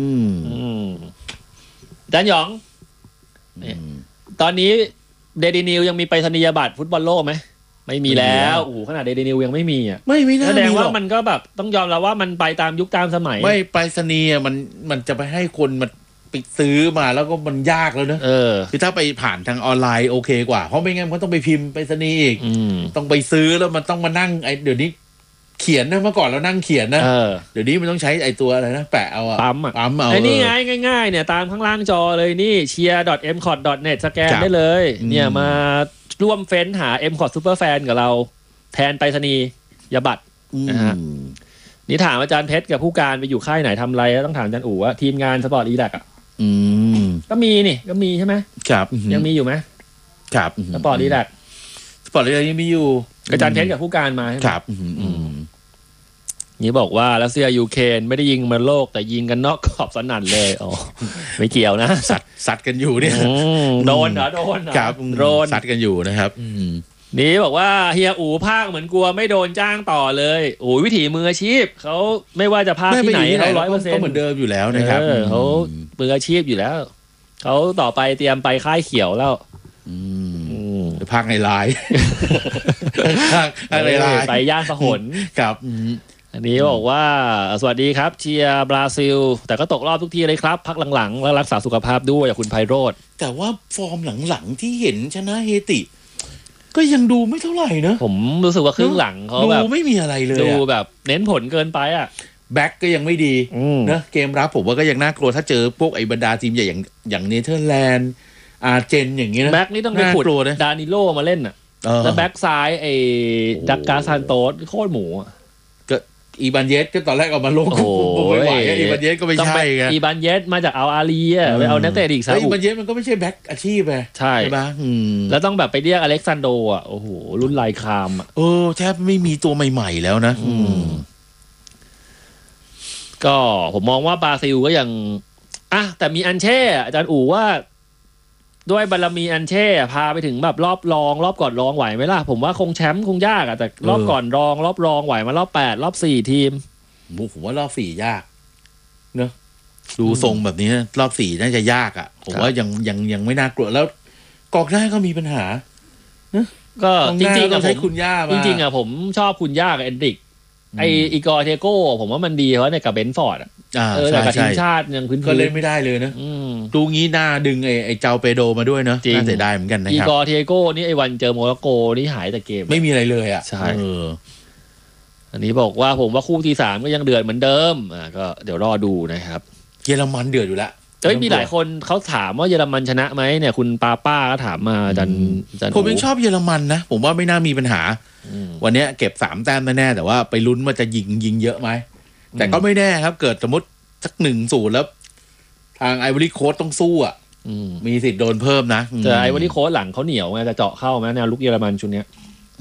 อาจารย์หยองตอนนี้เดลินิวยังมีไปรษณียบัตรฟุตบอลโลกไหมไม่มีแล้วโอ้โหขนาดเดลินิวยังไม่มีอ่ะไม่น่ามีหรอกแสดงว่ามันก็แบบต้องยอมรับว่ามันไปตามยุคตามสมัยไม่ไปรษณีย์มันจะไปให้คนมาไปซื้อมาแล้วก็มันยากแล้วเนอะคือถ้าไปผ่านทางออนไลน์โอเคกว่าเพราะไม่งั้นมันต้องไปพิมพ์ไปรษณีย์อีกต้องไปซื้อแล้วมันต้องมานั่งเดี๋ยวนี้เขียนนะเมื่อก่อนเรานั่งเขียนนะเดี๋ยวนี้มันต้องใช้ไอ้ตัวอะไรนะแปะเอาปั๊มเอาไอ้นี่ไงง่ายๆเนี่ยตามข้างล่างจอเลยนี่ cheer.mcot.net สแกนได้เลยเนี่ยมาร่วมเฟ้นหา mcot superfan กับเราแทนไปรษณียบัตรนะฮะนี่ถามอาจารย์เพชรกับผู้การไปอยู่ค่ายไหนทำอะไรต้องถามอาจารย์อู๋ว่าทีมงานสปอร์ตอีแลกอ่ะก็มีใช่ไหมครับยังมีอยู่ไหมครับสปอร์ตอีแลกยังมีอยู่อาจารย์เพชรกับผู้การมาครับนี่บอกว่ารัสเซียยูเครนไม่ได้ยิงมันโลกแต่ยิงกันนอกขอบสนั่นเลยไม่เกี่ยวนะสัตว์กันอยู่เนี่ยโดนเหรอครับโดนสัตว์กันอยู่นะครับนี่บอกว่าเฮียอู๋ภาคเหมือนกลัวไม่โดนจ้างต่อเลยโอ้ยวิถีมืออาชีพเขาไม่ว่าจะภาคที่ไหนเขา 100% ก็เหมือนเดิมอยู่แล้วนะครับเขามืออาชีพอยู่แล้วเขาต่อไปเตรียมไปค่ายเขียวแล้วภาคในไลน์ในไลน์ไปย่านพหลครับอันนี้บอกว่าสวัสดีครับเชียร์บราซิลแต่ก็ตกรอบทุกทีเลยครับพักหลังๆแล้วรักษาสุขภาพด้วยอย่างคุณไพโรจน์แต่ว่าฟอร์มหลังๆที่เห็นชนะเฮติก็ยังดูไม่เท่าไหร่นะผมรู้สึกว่าครึ่งหลังเขาแบบดูไม่มีอะไรเลยดูแบบเน้นผลเกินไปอ่ะแบ็กก็ยังไม่ดีนะเกมรับผมว่าก็ยังน่ากลัวถ้าเจอพวกไอ้บรรดาทีมใหญ่อย่างเนเธอร์แลนด์อาร์เจนอย่างนี้นะแบ็กนี่ต้องไปขุดดานิโลมาเล่นอ่ะแล้วแบ็กซ้ายไอ้ดักกาซานโตสโคตรหมูก็อีบานเยสก็ตอนแรกเอามาลงไม่ไหวอีบานเยสก็ไม่ใช่ไงอีบานเยสมาจากเอาอารีอ่ะไปเอานักเตะอีกซะอีบานเยสมันก็ไม่ใช่แบ็กอาชีพไงใช่ป่ะแล้วต้องแบบไปเรียกอเล็กซานโดอ่ะโอ้โหรุ่นลายคามอ่ะแทบไม่มีตัวใหม่ๆแล้วนะก็ผมมองว่าบราซิลก็ยังแต่มีอันเช่อาจารย์อู๋ว่าด้วยบารมีอันเช่พาไปถึงแบบรอบรองรอบก่อนรองไหวไหมล่ะผมว่าคงแชมป์คงยากแต่รอบก่อนรองรอบรองไหวมารอบ8รอบ4ทีมผมว่ารอบ4ยากเนอะดูทรงแบบนี้รอบ4น่าจะยากผมว่ายังไม่น่ากลัวแล้วกองหน้าก็มีปัญหาก็จริงๆอะผมคุณย่าจริงๆอะผมชอบคุณย่ากับเอนดริกไออีกอร์เทโก้ผมว่ามันดีเพราะในกับเบนฟอร์ดแต่กับทีมชาติยังพื้นก็เล่นไม่ได้เลยนะดูงี้หน้าดึงไอเจ้าเปโดมาด้วยเนาะน่าเสียดายเหมือนกันนะครับอีกอร์เทโก้นี่ไอวันเจอโมร็อกโกนี่หายแต่เกมไม่มีอะไรเลยอ่ะใช่อันนี้บอกว่าผมว่าคู่ที่3ก็ยังเดือดเหมือนเดิมก็เดี๋ยวรอดูนะครับเยอรมันเดือดอยู่แล้วมีหลายคนเขาถามว่าเยอรมันชนะไหมเนี่ยคุณป้าก็ถามมาจันผมยังชอบเยอรมันนะผมว่าไม่น่ามีปัญหาวันนี้เก็บ3 แต้มแน่ๆแต่ว่าไปลุ้นว่าจะยิงเยอะไหมแต่ก็ไม่แน่ครับเกิดสมมติสัก1-0แล้วทางไอวอรี่โค้ชต้องสู้อ่ะมีสิทธิ์โดนเพิ่มนะแต่ไอวอรี่โค้ชหลังเขาเหนียวไงจะเจาะเข้าไหมแนวลุกเยอรมันชุดนี้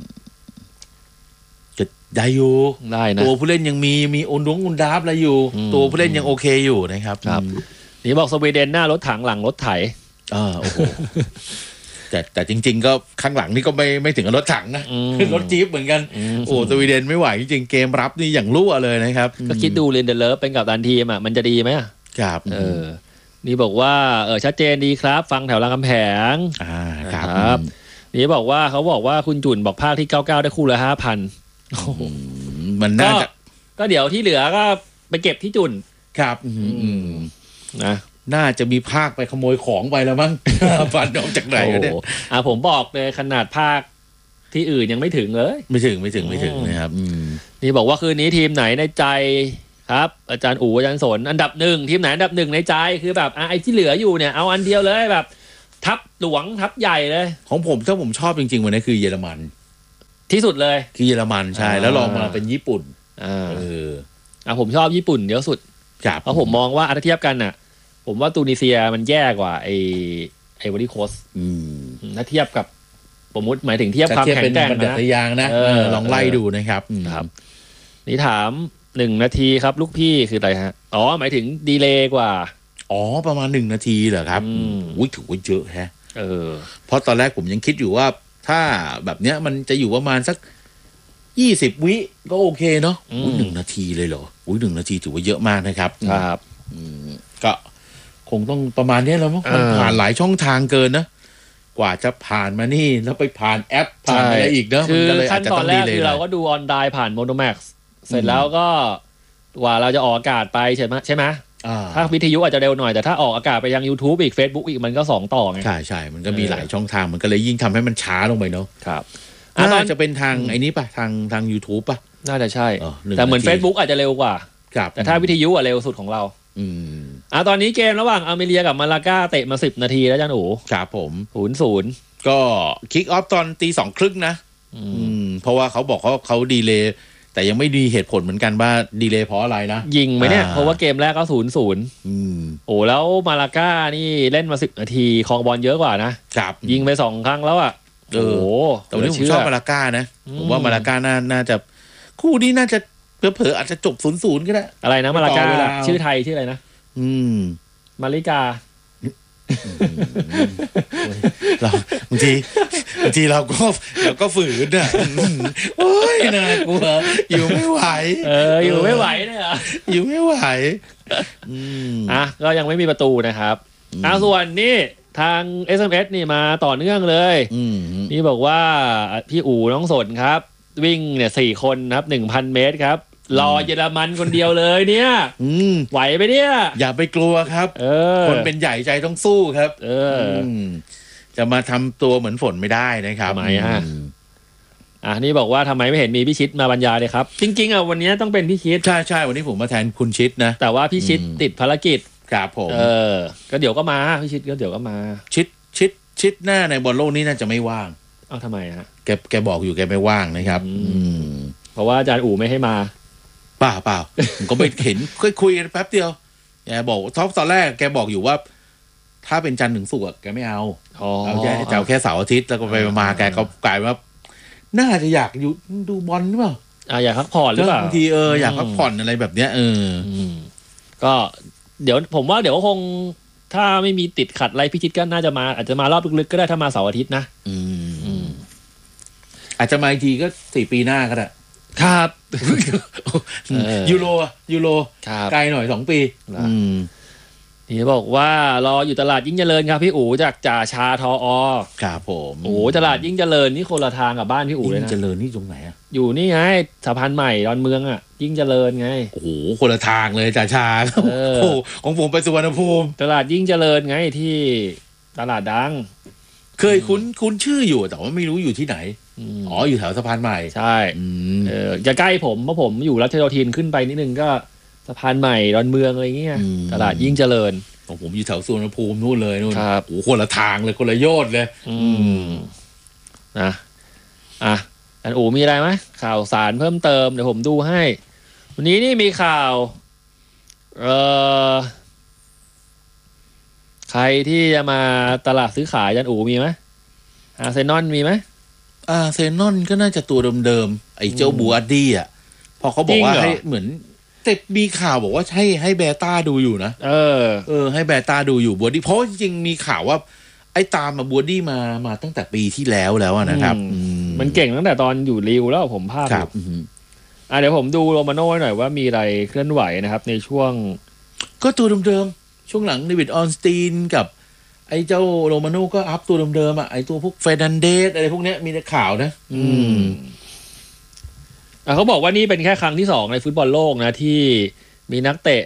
จะได้อยู่ได้นะตัวผู้เล่นยังมีอุนดาฟอะไรอยู่ตัวผู้เล่นยังโอเคอยู่นะครับนี่บอกสวีเดนหน้ารถถังหลังรถไถโอ้โหแต่จริงๆก็ข้างหลังนี่ก็ไม่ถึงกับรถถังนะรถจี๊ปเหมือนกันโอ้สวีเดนไม่ไหวจริงๆเกมรับนี่อย่างรั่วเลยนะครับก็คิดดูเรนเดเลอร์เป็นกัปตันทีมมันจะดีไหมครับนี่บอกว่าชัดเจนดีครับฟังแถวรามคำแหงครับนี่บอกว่าเขาบอกว่าคุณจุนบอกภาคที่99ได้คู่ละ 5,000 มันน่าจะก็เดี๋ยวที่เหลือก็ไปเก็บที่จุนครับนะน่าจะมีภาคไปขโมยของไปแล้วมั้งฟันออกจากไหนเนี่ยผมบอกเลยขนาดภาคที่อื่นยังไม่ถึงเลยไม่ถึงนะครับนี่บอกว่าคืนนี้ทีมไหนในใจครับอาจารย์อู๋อาจารย์สนอันดับ1ทีมไหนอันดับ1ในใจคือแบบไอ้ที่เหลืออยู่เนี่ยเอาอันเดียวเลยแบบทัพหลวงทัพใหญ่เลยของผมถ้าผมชอบจริงๆวันนี้คือเยอรมันที่สุดเลยคือเยอรมันใช่แล้วลองมาเป็นญี่ปุ่นผมชอบญี่ปุ่นเยอะสุดเพราะผมมองว่าถ้าเทียบกันน่ะผมว่าตูนิเซียมันแย่กว่าไอวอรี่โคสถ้าเทียบกับผมมุติหมายถึงเทียบความแข็งแกร่งนะยางนะลองไล่ดูนะครับนี่ถาม1 นาทีครับลูกพี่คืออะไรฮะหมายถึงดีเลย์กว่าประมาณ1 นาทีเหรอครับถือว่าเยอะแฮะเพราะตอนแรกผมยังคิดอยู่ว่าถ้าแบบเนี้ยมันจะอยู่ประมาณสัก20 วิก็โอเคเนาะ1 นาทีเลยเหรอ1 นาทีถือว่าเยอะมากนะครับครับก็คงต้องประมาณนี้แล้วมั้งมันผ่านหลายช่องทางเกินนะกว่าจะผ่านมานี่แล้วไปผ่านแอปผ่านอะไรอีกเนาะคือขั้นตอนแรกคือเราก็ดูออนไลน์ผ่านโมโนแม็กซ์เสร็จแล้วก็ว่าเราจะออกอากาศไปใช่ไหมถ้าวิทยุอาจจะเร็วหน่อยแต่ถ้าออกอากาศไปยัง YouTube อีก Facebook อีกมันก็2 ต่อไงใช่มันก็มีหลายช่องทางมันก็เลยยิ่งทำให้มันช้าลงไปเนาะครับน่าจะเป็นทางไอ้นี้ป่ะทาง YouTube ป่ะน่าจะใช่แต่เหมือน Facebook อาจจะเร็วกว่าแต่ถ้าวิทยุเร็วสุดของเราตอนนี้เกมระหว่างอเมเรียกับมาลาก้าเตะมา10 นาทีแล้วจันอู๋ครับผม 0-0 ก็คิกออฟตอน 2:30 นะเพราะว่าเขาบอกเขาดีเลย์แต่ยังไม่ดีเหตุผลเหมือนกันว่าดีเลย์เพราะอะไรนะยิงไหมเนี่ยเพราะว่าเกมแรกก็0-0แล้วมาลาก้านี่เล่นมา10 นาทีครองบอลเยอะกว่านะครับยิงไป2 ครั้งแล้วแต่วันนี้ผมชอบมาลาก้านะผมว่ามาลาก้าน่าจะคู่นี้น่าจะเผลอๆอาจจะจบ0-0ก็ได้อะไรนะมาลาก้าชื่อไทยชื่ออะไรนะมาลิกาเราบางทีเราก็ฝืนอ่ะโอ้ยน่ากลัวอยู่ไม่ไหวอยู่ไม่ไหวเนี่ยอยู่ไม่ไหวก็ยังไม่มีประตูนะครับส่วนนี่ทาง SMS นี่มาต่อเนื่องเลยนี่บอกว่าพี่อู๋น้องสนครับวิ่งเนี่ย4 คนครับ 1,000 เมตรครับรอเยอรมันคนเดียวเลยเนี่ยไหวไปเนี่ยอย่าไปกลัวครับคนเป็นใหญ่ใจต้องสู้ครับจะมาทำตัวเหมือนฝนไม่ได้นะครับทำไมนี่บอกว่าทำไมไม่เห็นมีพี่ชิดมาบรรยายเลยครับจริงๆวันนี้ต้องเป็นพี่ชิดใช่วันนี้ผมมาแทนคุณชิดนะแต่ว่าพี่ชิดติดภารกิจครับผมก็เดี๋ยวก็มาพี่ชิดก็เดี๋ยวก็มาชิดหน้าในบอลโลกนี้น่าจะไม่ว่างทำไมฮะแกบอกอยู่แกไม่ว่างนะครับเพราะว่าอาจารย์อู๋ไม่ให้มาเปล่าผมก็ไม่เห็นคุยกันแป๊บเดียวแกบอกตอนแรกแกบอกอยู่ว่าถ้าเป็นจันทร์ถึงศุกร์แกไม่เอาจะเอาแค่เสาร์อาทิตย์แล้วก็ไปมาแกก็กลายว่าน่าจะอยากอยู่ดูบอลหรือเปล่าอยากพักผ่อนหรือเปล่าบางทีอยากพักผ่อนอะไรแบบเนี้ยก็เดี๋ยวผมว่าเดี๋ยวคงถ้าไม่มีติดขัดอะไรพี่ชิดก็น่าจะมาอาจจะมารอบลึกๆก็ได้ถ้ามาเสาร์อาทิตย์นะอาจจะมาอีกทีก็4 ปีหน้าก็ได้ครับยูโรไกลหน่อย2 ปีนี่บอกว่ารออยู่ตลาดยิ่งเจริญครับพี่อู๋จากจ่าชาทอครับผมโอ้ตลาดยิ่งเจริญนี่คนละทางกับบ้านพี่อู๋เลยนะยิ่งเจริญนี่ตรงไหนอ่ะอยู่นี่ไงสะพานใหม่ดอนเมืองอ่ะยิ่งเจริญไงโอ้โหคนละทางเลยจ่าชาโอ้ของผมไปสุวรรณภูมิตลาดยิ่งเจริญไงที่ตลาดดังเคยคุ้นชื่ออยู่แต่ว่าไม่รู้อยู่ที่ไหนอ๋ออยู่แถวสะพานใหม่ใช่จะใกล้ผมเพราะผมอยู่รัชโยธินขึ้นไปนิดนึงก็สะพานใหม่ดอนเมืองอะไรเงี้ยตลาดยิ่งเจริญของผมอยู่แถวสุวรรณภูมินู่นเลยนู่นโอ้คนละทางเลยคนละโยชน์เลยนะอันอู๋มีอะไรไหมข่าวสารเพิ่มเติมเดี๋ยวผมดูให้วันนี้นี่มีข่าวใครที่จะมาตลาดซื้อขายอันอู๋มีไหมอาร์เซนอลมีไหมอาร์เซนอลก็น่าจะตัวเดิมๆไอ้เจ้าบูอาร์ดี้อ่ะพอเขาบอกว่าให้เหมือนแต่มีข่าวบอกว่าให้เบต้าดูอยู่นะให้เบต้าดูอยู่บูอาร์ดี้เพราะจริงๆมีข่าวว่าไอ้ตามมาบูอาร์ดี้มาตั้งแต่ปีที่แล้วนะครับมันเก่งตั้งแต่ตอนอยู่ลิวแล้วผมภาพเดี๋ยวผมดูโรมาโน่หน่อยว่ามีอะไรเคลื่อนไหวนะครับในช่วงก็ตัวเดิมๆช่วงหลังเดวิดออนสตีนกับไอ้เจ้าโรมาโน่ก็อัพตัวเดิมๆอ่ะไอ้ตัวพวกเฟรนันเดสอะไรพวกเนี้ยมีแต่ข่าวนะเขาบอกว่านี่เป็นแค่ครั้งที่2ในฟุตบอลโลกนะที่มีนักเตะ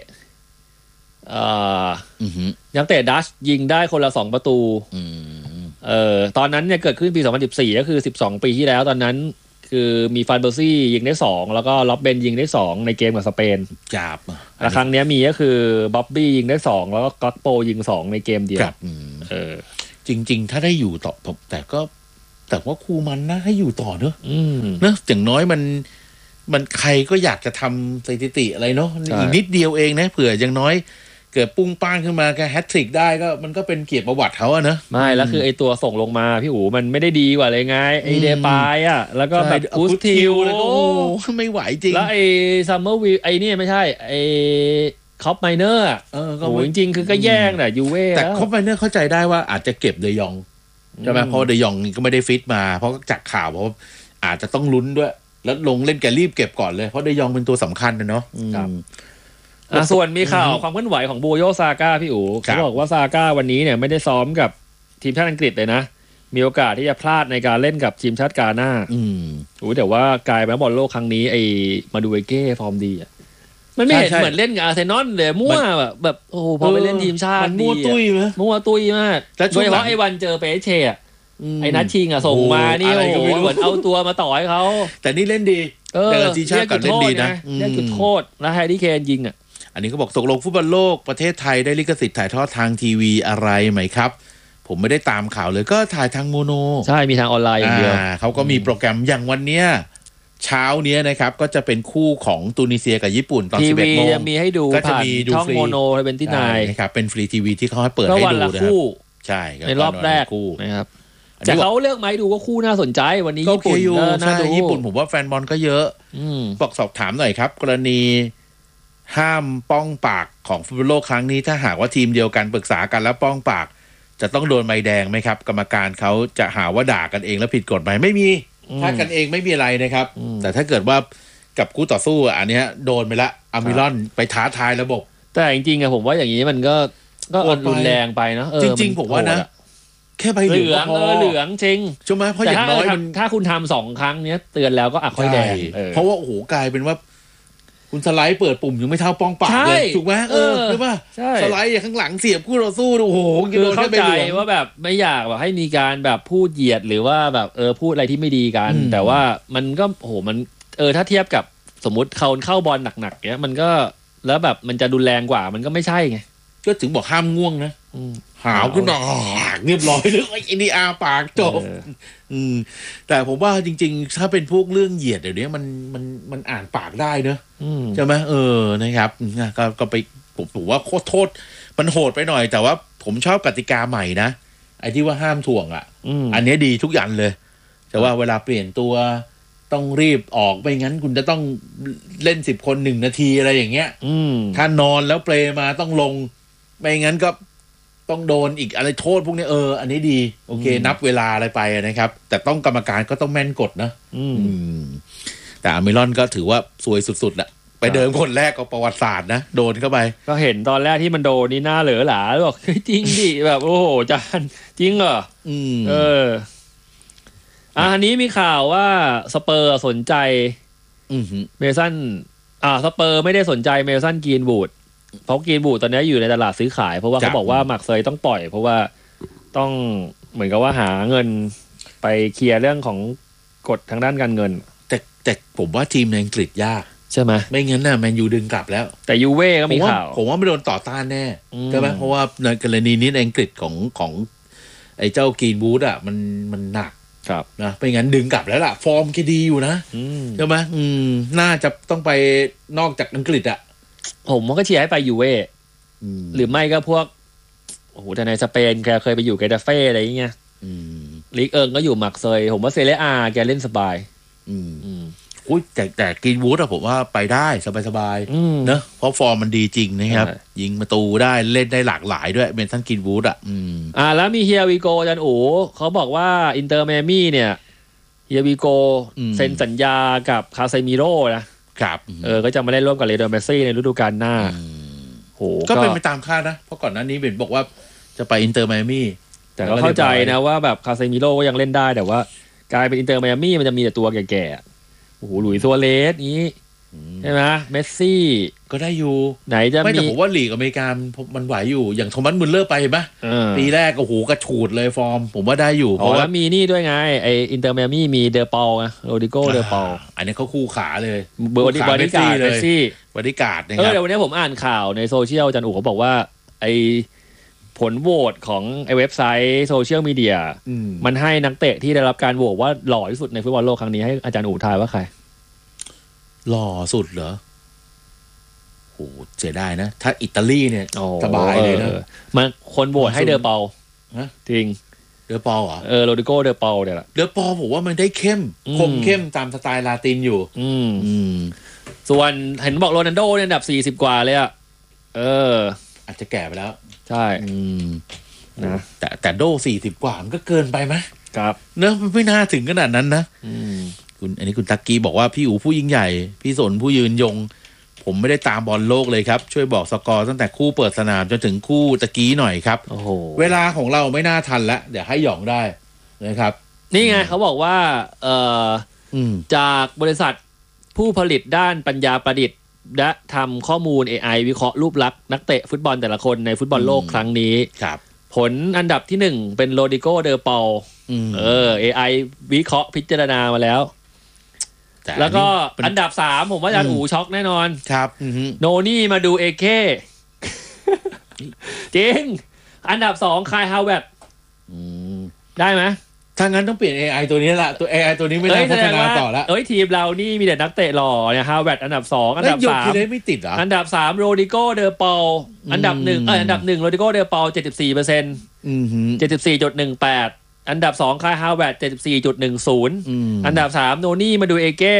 ดัชยิงได้คนละ2ประตูตอนนั้นเนี่ยเกิดขึ้นปี2014ก็คือ12ปีที่แล้วตอนนั้นคือมีฟานเบอร์ซี่ยิงได้2แล้วก็ล็อบเบนยิงได้2ในเกมกับสเปนจับแล้วครั้งนี้มีก็คือบ๊อบบี้ยิงได้2แล้วก็ก็อตโปยิง2ในเกมเดียวจริงๆถ้าได้อยู่ต่อแต่ว่าครูมันนะให้อยู่ต่อเนอะนะอย่างน้อยมันใครก็อยากจะทำสถิติอะไรเนาะอีกนิดเดียวเองนะเผื่ออย่างน้อยเกิดปุ้งป้างขึ้นมาแค่แฮตทริกได้ก็มันก็เป็นเกียรติประวัติเขาอะเนอะไม่แล้วคือไอตัวส่งลงมาพี่อู๋มันไม่ได้ดีกว่าเลยไงไอเดปายอะแล้วก็แบบอุสทิลแล้วก็ไม่ไหวจริงแล้วไอซัมเมอร์วิวไอนี่ไม่ใช่ไอคอปไมเนอร์โอ้จริงๆคือก็แย่งแหละยูเว่แต่คอปไมเนอร์เข้าใจได้ว่าอาจจะเก็บเดยองใช่ไหมเพราะเดยองก็ไม่ได้ฟิตมาเพราะจากข่าวเพราะอาจจะต้องลุ้นด้วยแล้วลงเล่นแกรีบเก็บก่อนเลยเพราะเดยองเป็นตัวสำคัญนะเนาะส่วนมีข่าวความเคลื่อนไหวของบูโยซาก้าพี่อู๋เขาบอกว่าซาก้าวันนี้เนี่ยไม่ได้ซ้อมกับทีมชาติอังกฤษเลยนะมีโอกาสที่จะพลาดในการเล่นกับทีมชาติกาหน้าแต่ว่ากลายเป็นบอลโลกครั้งนี้ไอ้มาดูเอเก้ฟอร์มดีอ่ะมันไม่เห็นเหมือนเล่นกับอาร์เซนอลเลยมั่วแบบโอ้โหพอไปเล่นทีมชาติมั่วตุ้ยมั้ยมั่วตุ้ยมากโดยเฉพาะไอ้วันเจอเปเช่ไอ้นัทชิงอ่ะส่งมานี่โอ้โหเหมือนเอาตัวมาต่อให้เขาแต่นี่เล่นดีแต่ทีมชาติกับเล่นดีนะเรียกจุดโทษแล้วแฮร์รี่เคนยิงอ่ะอันนี้ก็บอกตกลงฟุตบอลโลกประเทศไทยได้ลิขสิทธิ์ถ่ายทอดทางทีวีอะไรไหมครับผมไม่ได้ตามข่าวเลยก็ถ่ายทางโมโนใช่มีทางออนไลน์อย่างเดียวเขาก็มีโปรแกรมอย่างวันเนี้ยเช้าเนี้ยนะครับก็จะเป็นคู่ของตูนิเซียกับญี่ปุ่นตอน 11 โมงมีให้ดูก็จะมีดูฟรีช่องโมโนเป็นที่นายนะครับเป็นฟรีทีวีที่เขาให้เปิดให้ดูนะครับใช่ในรอบแรกนะครับแต่เขาเลือกไหมดูว่าคู่น่าสนใจวันนี้ญี่ปุ่นน่าดูญี่ปุ่นผมว่าแฟนบอลก็เยอะบอกสอบถามหน่อยครับกรณีห้ามป้องปากของฟุตบอลโลกครั้งนี้ถ้าหากว่าทีมเดียวกันปรึกษากันแล้วป้องปากจะต้องโดนใบแดงไหมครับกรรมการเขาจะหาว่าด่ากันเองแล้วผิดกฎหมายไม่มีถ้ากันเองไม่มีอะไรนะครับแต่ถ้าเกิดว่ากับคู่ต่อสู้อันนี้โดนไปละอามิลอนไปท้าทายระบบแต่จริงๆอะผมว่าอย่างนี้มันก็รุนแรงไปเนาะจริงๆผมว่านะแค่ใบเหลืองเหลืองจริงใช่ไหมเพราะอย่างน้อยถ้าคุณทำ2 ครั้งเนี้ยเตือนแล้วก็ค่อยแดงเพราะว่าโอ้โหกลายเป็นว่าคุณสไลด์เปิดปุ่มยังไม่เท่าป้องปากเลยถูกไหมใช่ป่ะสไลด์อย่างข้างหลังเสียบคู่เราสู้โอ้โหคือเข้าใจว่าแบบไม่อยากแบบให้มีการแบบพูดเหยียดหรือว่าแบบพูดอะไรที่ไม่ดีกันแต่ว่ามันก็โอ้โหมันถ้าเทียบกับสมมติเข้าบอลหนักๆเนี้ยมันก็แล้วแบบมันจะรุนแรงกว่ามันก็ไม่ใช่ไงก็ถึงบอกห้ามง่วงนะหาวขึ้นมาเรียบร้อยเลยไอ้นี่อาปากจบแต่ผมว่าจริงๆถ้าเป็นพวกเรื่องเหยียดเดี๋ยวนี้มันอ่านปากได้เนอะใช่ไหมนะครับก็ไปผมว่าโทษมันโหดไปหน่อยแต่ว่าผมชอบกติกาใหม่นะไอ้ที่ว่าห้ามถ่วงอันนี้ดีทุกอย่างเลยแต่ว่าเวลาเปลี่ยนตัวต้องรีบออกไม่งั้นคุณจะต้องเล่น10 คน1 นาทีอะไรอย่างเงี้ยถ้านอนแล้วเปลมาต้องลงไม่งั้นก็ต้องโดนอีกอะไรโทษพวกนี้อันนี้ดีโอเคนับเวลาอะไรไปนะครับแต่ต้องกรรมการก็ต้องแม่นกฎนะแต่อามิลอนก็ถือว่าซวยสุดๆแหละไปไปเดิมคนแรกก็ประวัติศาสตร์นะโดนเข้าไปก็เห็นตอนแรกที่มันโดนนี่หน้าเหลือหลาแล้วบอกจริงดิแบบโอ้โหจานจริงเหรออันนี้มีข่าวว่าสเปอร์สนใจเมสันสเปอร์ไม่ได้สนใจเมสันกรีนวูดเพราะกรีนวูดตอนนี้อยู่ในตลาดซื้อขายเพราะว่าเขาบอกว่ามักเซยต้องปล่อยเพราะว่าต้องเหมือนกับว่าหาเงินไปเคลียร์เรื่องของกฎทางด้านการเงินแต่ผมว่าทีมในอังกฤษยากใช่ไหมไม่งั้นน่ะแมนยูดึงกลับแล้วแต่ยูเว่ก็มีข่าวผมว่าไม่โดนต่อต้านแน่ใช่ไหมเพราะว่าในกรณีนี้ในอังกฤษของไอ้เจ้ากรีนวูดอ่ะมันหนักครับนะไม่งั้นดึงกลับแล้วล่ะฟอร์มแกดีอยู่นะใช่ไหมน่าจะต้องไปนอกจากอังกฤษอ่ะผมก็เชียร์ให้ไปยูเว่หรือไม่ก็พวกโอ้โหแต่ในสเปนแกเคยไปอยู่เกตาเฟ่อะไรอย่างเงี้ยลีกเอิงก็อยู่มักเซยผมว่าเซเรียอาแกเล่นสบายอุ้ยแต่กรีนวูดอะผมว่าไปได้สบายๆเนอะเพราะฟอร์มมันดีจริงนะครับยิงประตูได้เล่นได้หลากหลายด้วยเป็นทั้งกรีนวูดอะแล้วมีเฮียวีโกจันอู๋เขาบอกว่าอินเตอร์ไมอามี่เนี่ยเฮียวีโกเซ็นสัญญากับคาเซมิโร่นะครับก็จะมาเล่นร่วมกับเลโดเมสซี่ในฤดูกาลหน้าโหก็เป็นไปตามคาดนะเพราะก่อนหน้านี้เป็นบอกว่าจะไปอินเตอร์ไมอามี่แต่ก็เข้าใจนะว่าแบบคาเซมิโร่ก็ยังเล่นได้แต่ว่ากลายเป็นอินเตอร์ไมอามี่มันจะมีแต่ตัวแก่ๆโอ้โหหลุยส์ซัวเรสนี้ใช่ไหมเมสซี่ก็ได้อยู่ไหนจะไม่แต่ผมว่าลีกอเมริกามันไหวอยู่อย่างโทมัสมุลเลอร์ไปเห็นปะปีแรกโอ้โหกระฉูดเลยฟอร์มผมว่าได้อยู่เพราะว่ามีนี่ด้วยไงไออินเตอร์ไมอามี่มีเดอปอลไงโรดิโกเดอปอลอันนี้เขาคู่ขาเลยบอดี้การ์ดเมสซี่บอดี้การ์ดนะครับเดี๋ยววันนี้ผมอ่านข่าวในโซเชียลจันอู๋เขาบอกว่าไอผลโหวตของไอเว็บไซต์โซเชียลมีเดียมันให้นักเตะที่ได้รับการโหวตว่าหล่อที่สุดในฟุตบอลโลกครั้งนี้ให้อาจารย์อู๋ทายว่าใครหล่อสุดเหรอโหเสียดายนะถ้าอิตาลีเนี่ยสบายเลยนะมันคนโหวตให้เดอเปาจริงเดอเปาเหรอโรดิโกเดอเปาเนี่ยแหละเดอเปาผมว่ามันได้เข้มคมเข้มตามสไตล์ลาตินอยู่ส่วนเห็นบอกโรนัลโดเนี่ยอันดับ40กว่าเลยอ่ะอาจจะแก่ไปแล้วใช่นะแต่โด40กว่ามันก็เกินไปไหมครับเนอะมันไม่น่าถึงขนาดนั้นนะอันนี้คุณตักกี้บอกว่าพี่อู๋ผู้ยิ่งใหญ่พี่สนผู้ยืนยงผมไม่ได้ตามบอลโลกเลยครับช่วยบอกสกอร์ตั้งแต่คู่เปิดสนามจนถึงคู่ตะกี้หน่อยครับโอ้โหเวลาของเราไม่น่าทันแล้วเดี๋ยวให้หย่องได้นะครับนี่ไงเขาบอกว่าจากบริษัทผู้ผลิตด้านปัญญาประดิษฐ์และทำข้อมูล AI วิเคราะห์รูปลักษณ์นักเตะฟุตบอลแต่ละคนในฟุตบอลโลกครั้งนี้ผลอันดับที่1เป็นโรดิโกเดอปอลAI วิเคราะห์พิจารณามาแล้วแล้วก็อันดับ3ผมว่าอาจารย์อู๋ช็อกแน่นอนครับโนนี่มาดูเอเคจริงอันดับ2คายฮาวเวิร์ดได้ไหมถ้างั้นต้องเปลี่ยน AI ตัวนี้ละตัว AI ตัวนี้ไม่ได้พัฒนาต่อแล้วทีมเรานี่มีแต่นักเตะหล่อเนี่ยฮาวเวิร์ดอันดับ2อันดับ3 ไม่ติดเหรออันดับ3โรดิโกเดอปอลอันดับ1อันดับ1โรดิโกเดอปอล 74% 74.18อันดับ2คายฮาวเวิร์ด 74.10 อันดับ3โนนี่มาดูเอเก้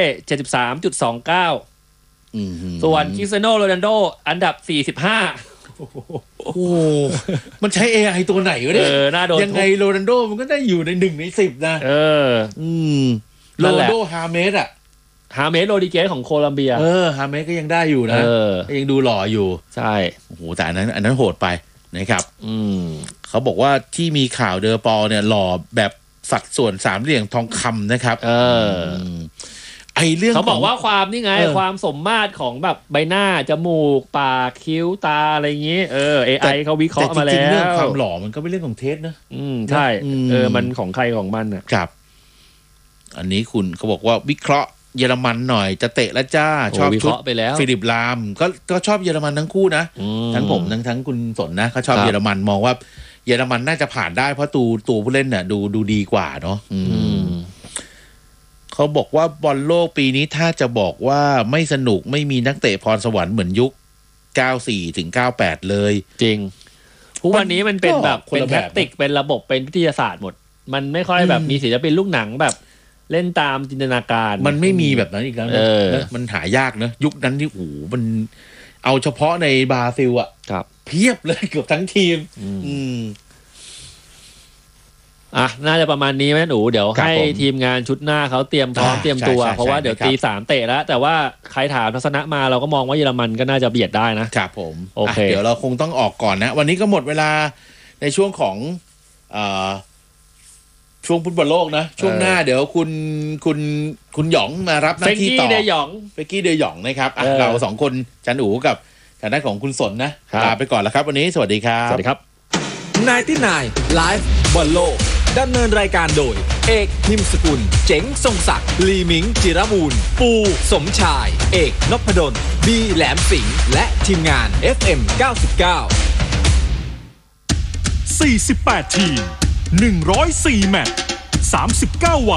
73.29 ส่วนคริสเตียโนโรนัลโดอันดับ45 โอ้มันใช้ AI ตัวไหนวะเนี่ยน่าโดนยังไงโรนัลโดมันก็ได้อยู่ใน1ใน10นะโรนัลโดฮาเมสโรดิเกสของโคลัมเบียฮาเมสก็ยังได้อยู่นะยังดูหล่ออยู่ใช่โอ้โหแต่อันนั้นโหดไปนะครับเขาบอกว่าที่มีข่าวเดอปอลเนี่ยหล่อแบบสัดส่วนสามเหลี่ยมทองคำนะครับไอเรื่องเขาบอกว่าความนี่ไงความสมมาตรของแบบใบหน้าจมูกปากคิ้วตาอะไรอย่างงี้AI เขาวิเคราะห์มาแล้วแต่จริงๆเรื่องความหล่อมันก็เป็นเรื่องของเทสนะใช่มันของใครของมันอ่ะครับอันนี้คุณเขาบอกว่าวิเคราะห์เยอรมันหน่อยจะเตะแล้วจ้าชอบชุดฟิลิปลามก็ชอบเยอรมันทั้งคู่นะทั้งผมทั้งคุณสนนะเขาชอบเยอรมันมองว่าเยอรมันน่าจะผ่านได้เพราะตัวผู้เล่นน่ะดูดีกว่าเนาะเขาบอกว่าบอลโลกปีนี้ถ้าจะบอกว่าไม่สนุกไม่มีนักเตะพรสวรรค์เหมือนยุค94ถึง98เลยจริงทุกวันนี้มันเป็นแบบเป็นแทคติกเป็นระบบเป็นวิทยาศาสตร์หมดมันไม่ค่อยแบบมีศิลปินลูกหนังแบบเล่นตามจินตนาการมันไม่มีแบบนั้นอีกแล้วนะมันหายากนะยุคนั้นที่โอ้โหมันเอาเฉพาะในบราซิลอ่ะเพียบเลยเกือบทั้งทีมน่าจะประมาณนี้ไหมหนูเดี๋ยวให้ทีมงานชุดหน้าเขาเตรียมพร้อมเตรียมตัวเพราะว่าเดี๋ยวตี 3เตะแล้วแต่ว่าใครถามทัศนะมาเราก็มองว่าเยอรมันก็น่าจะเบียดได้นะครับผมโอเคเดี๋ยวเราคงต้องออกก่อนนะวันนี้ก็หมดเวลาในช่วงของช่วงฟุตบอลโลกนะช่วงหน้าเดี๋ยวคุณหยองมารับหน้าที่ต่อเฟกกี้เดยองนะครับเรา2คนจันอูกับทางด้านของคุณสนนะลาไปก่อนแล้วครับวันนี้สวัสดีครับสวัสดีครับ 99 Live บอลโลกดำเนินรายการโดยเอกนิมสกุลเจ๋งทรงศักดิ์ลีมิงจิรบูรณ์ปูสมชายเอกนพดลบีแหลมสิงห์และทีมงาน FM 99 48 ทีม 104 แมตช์ 39 วัน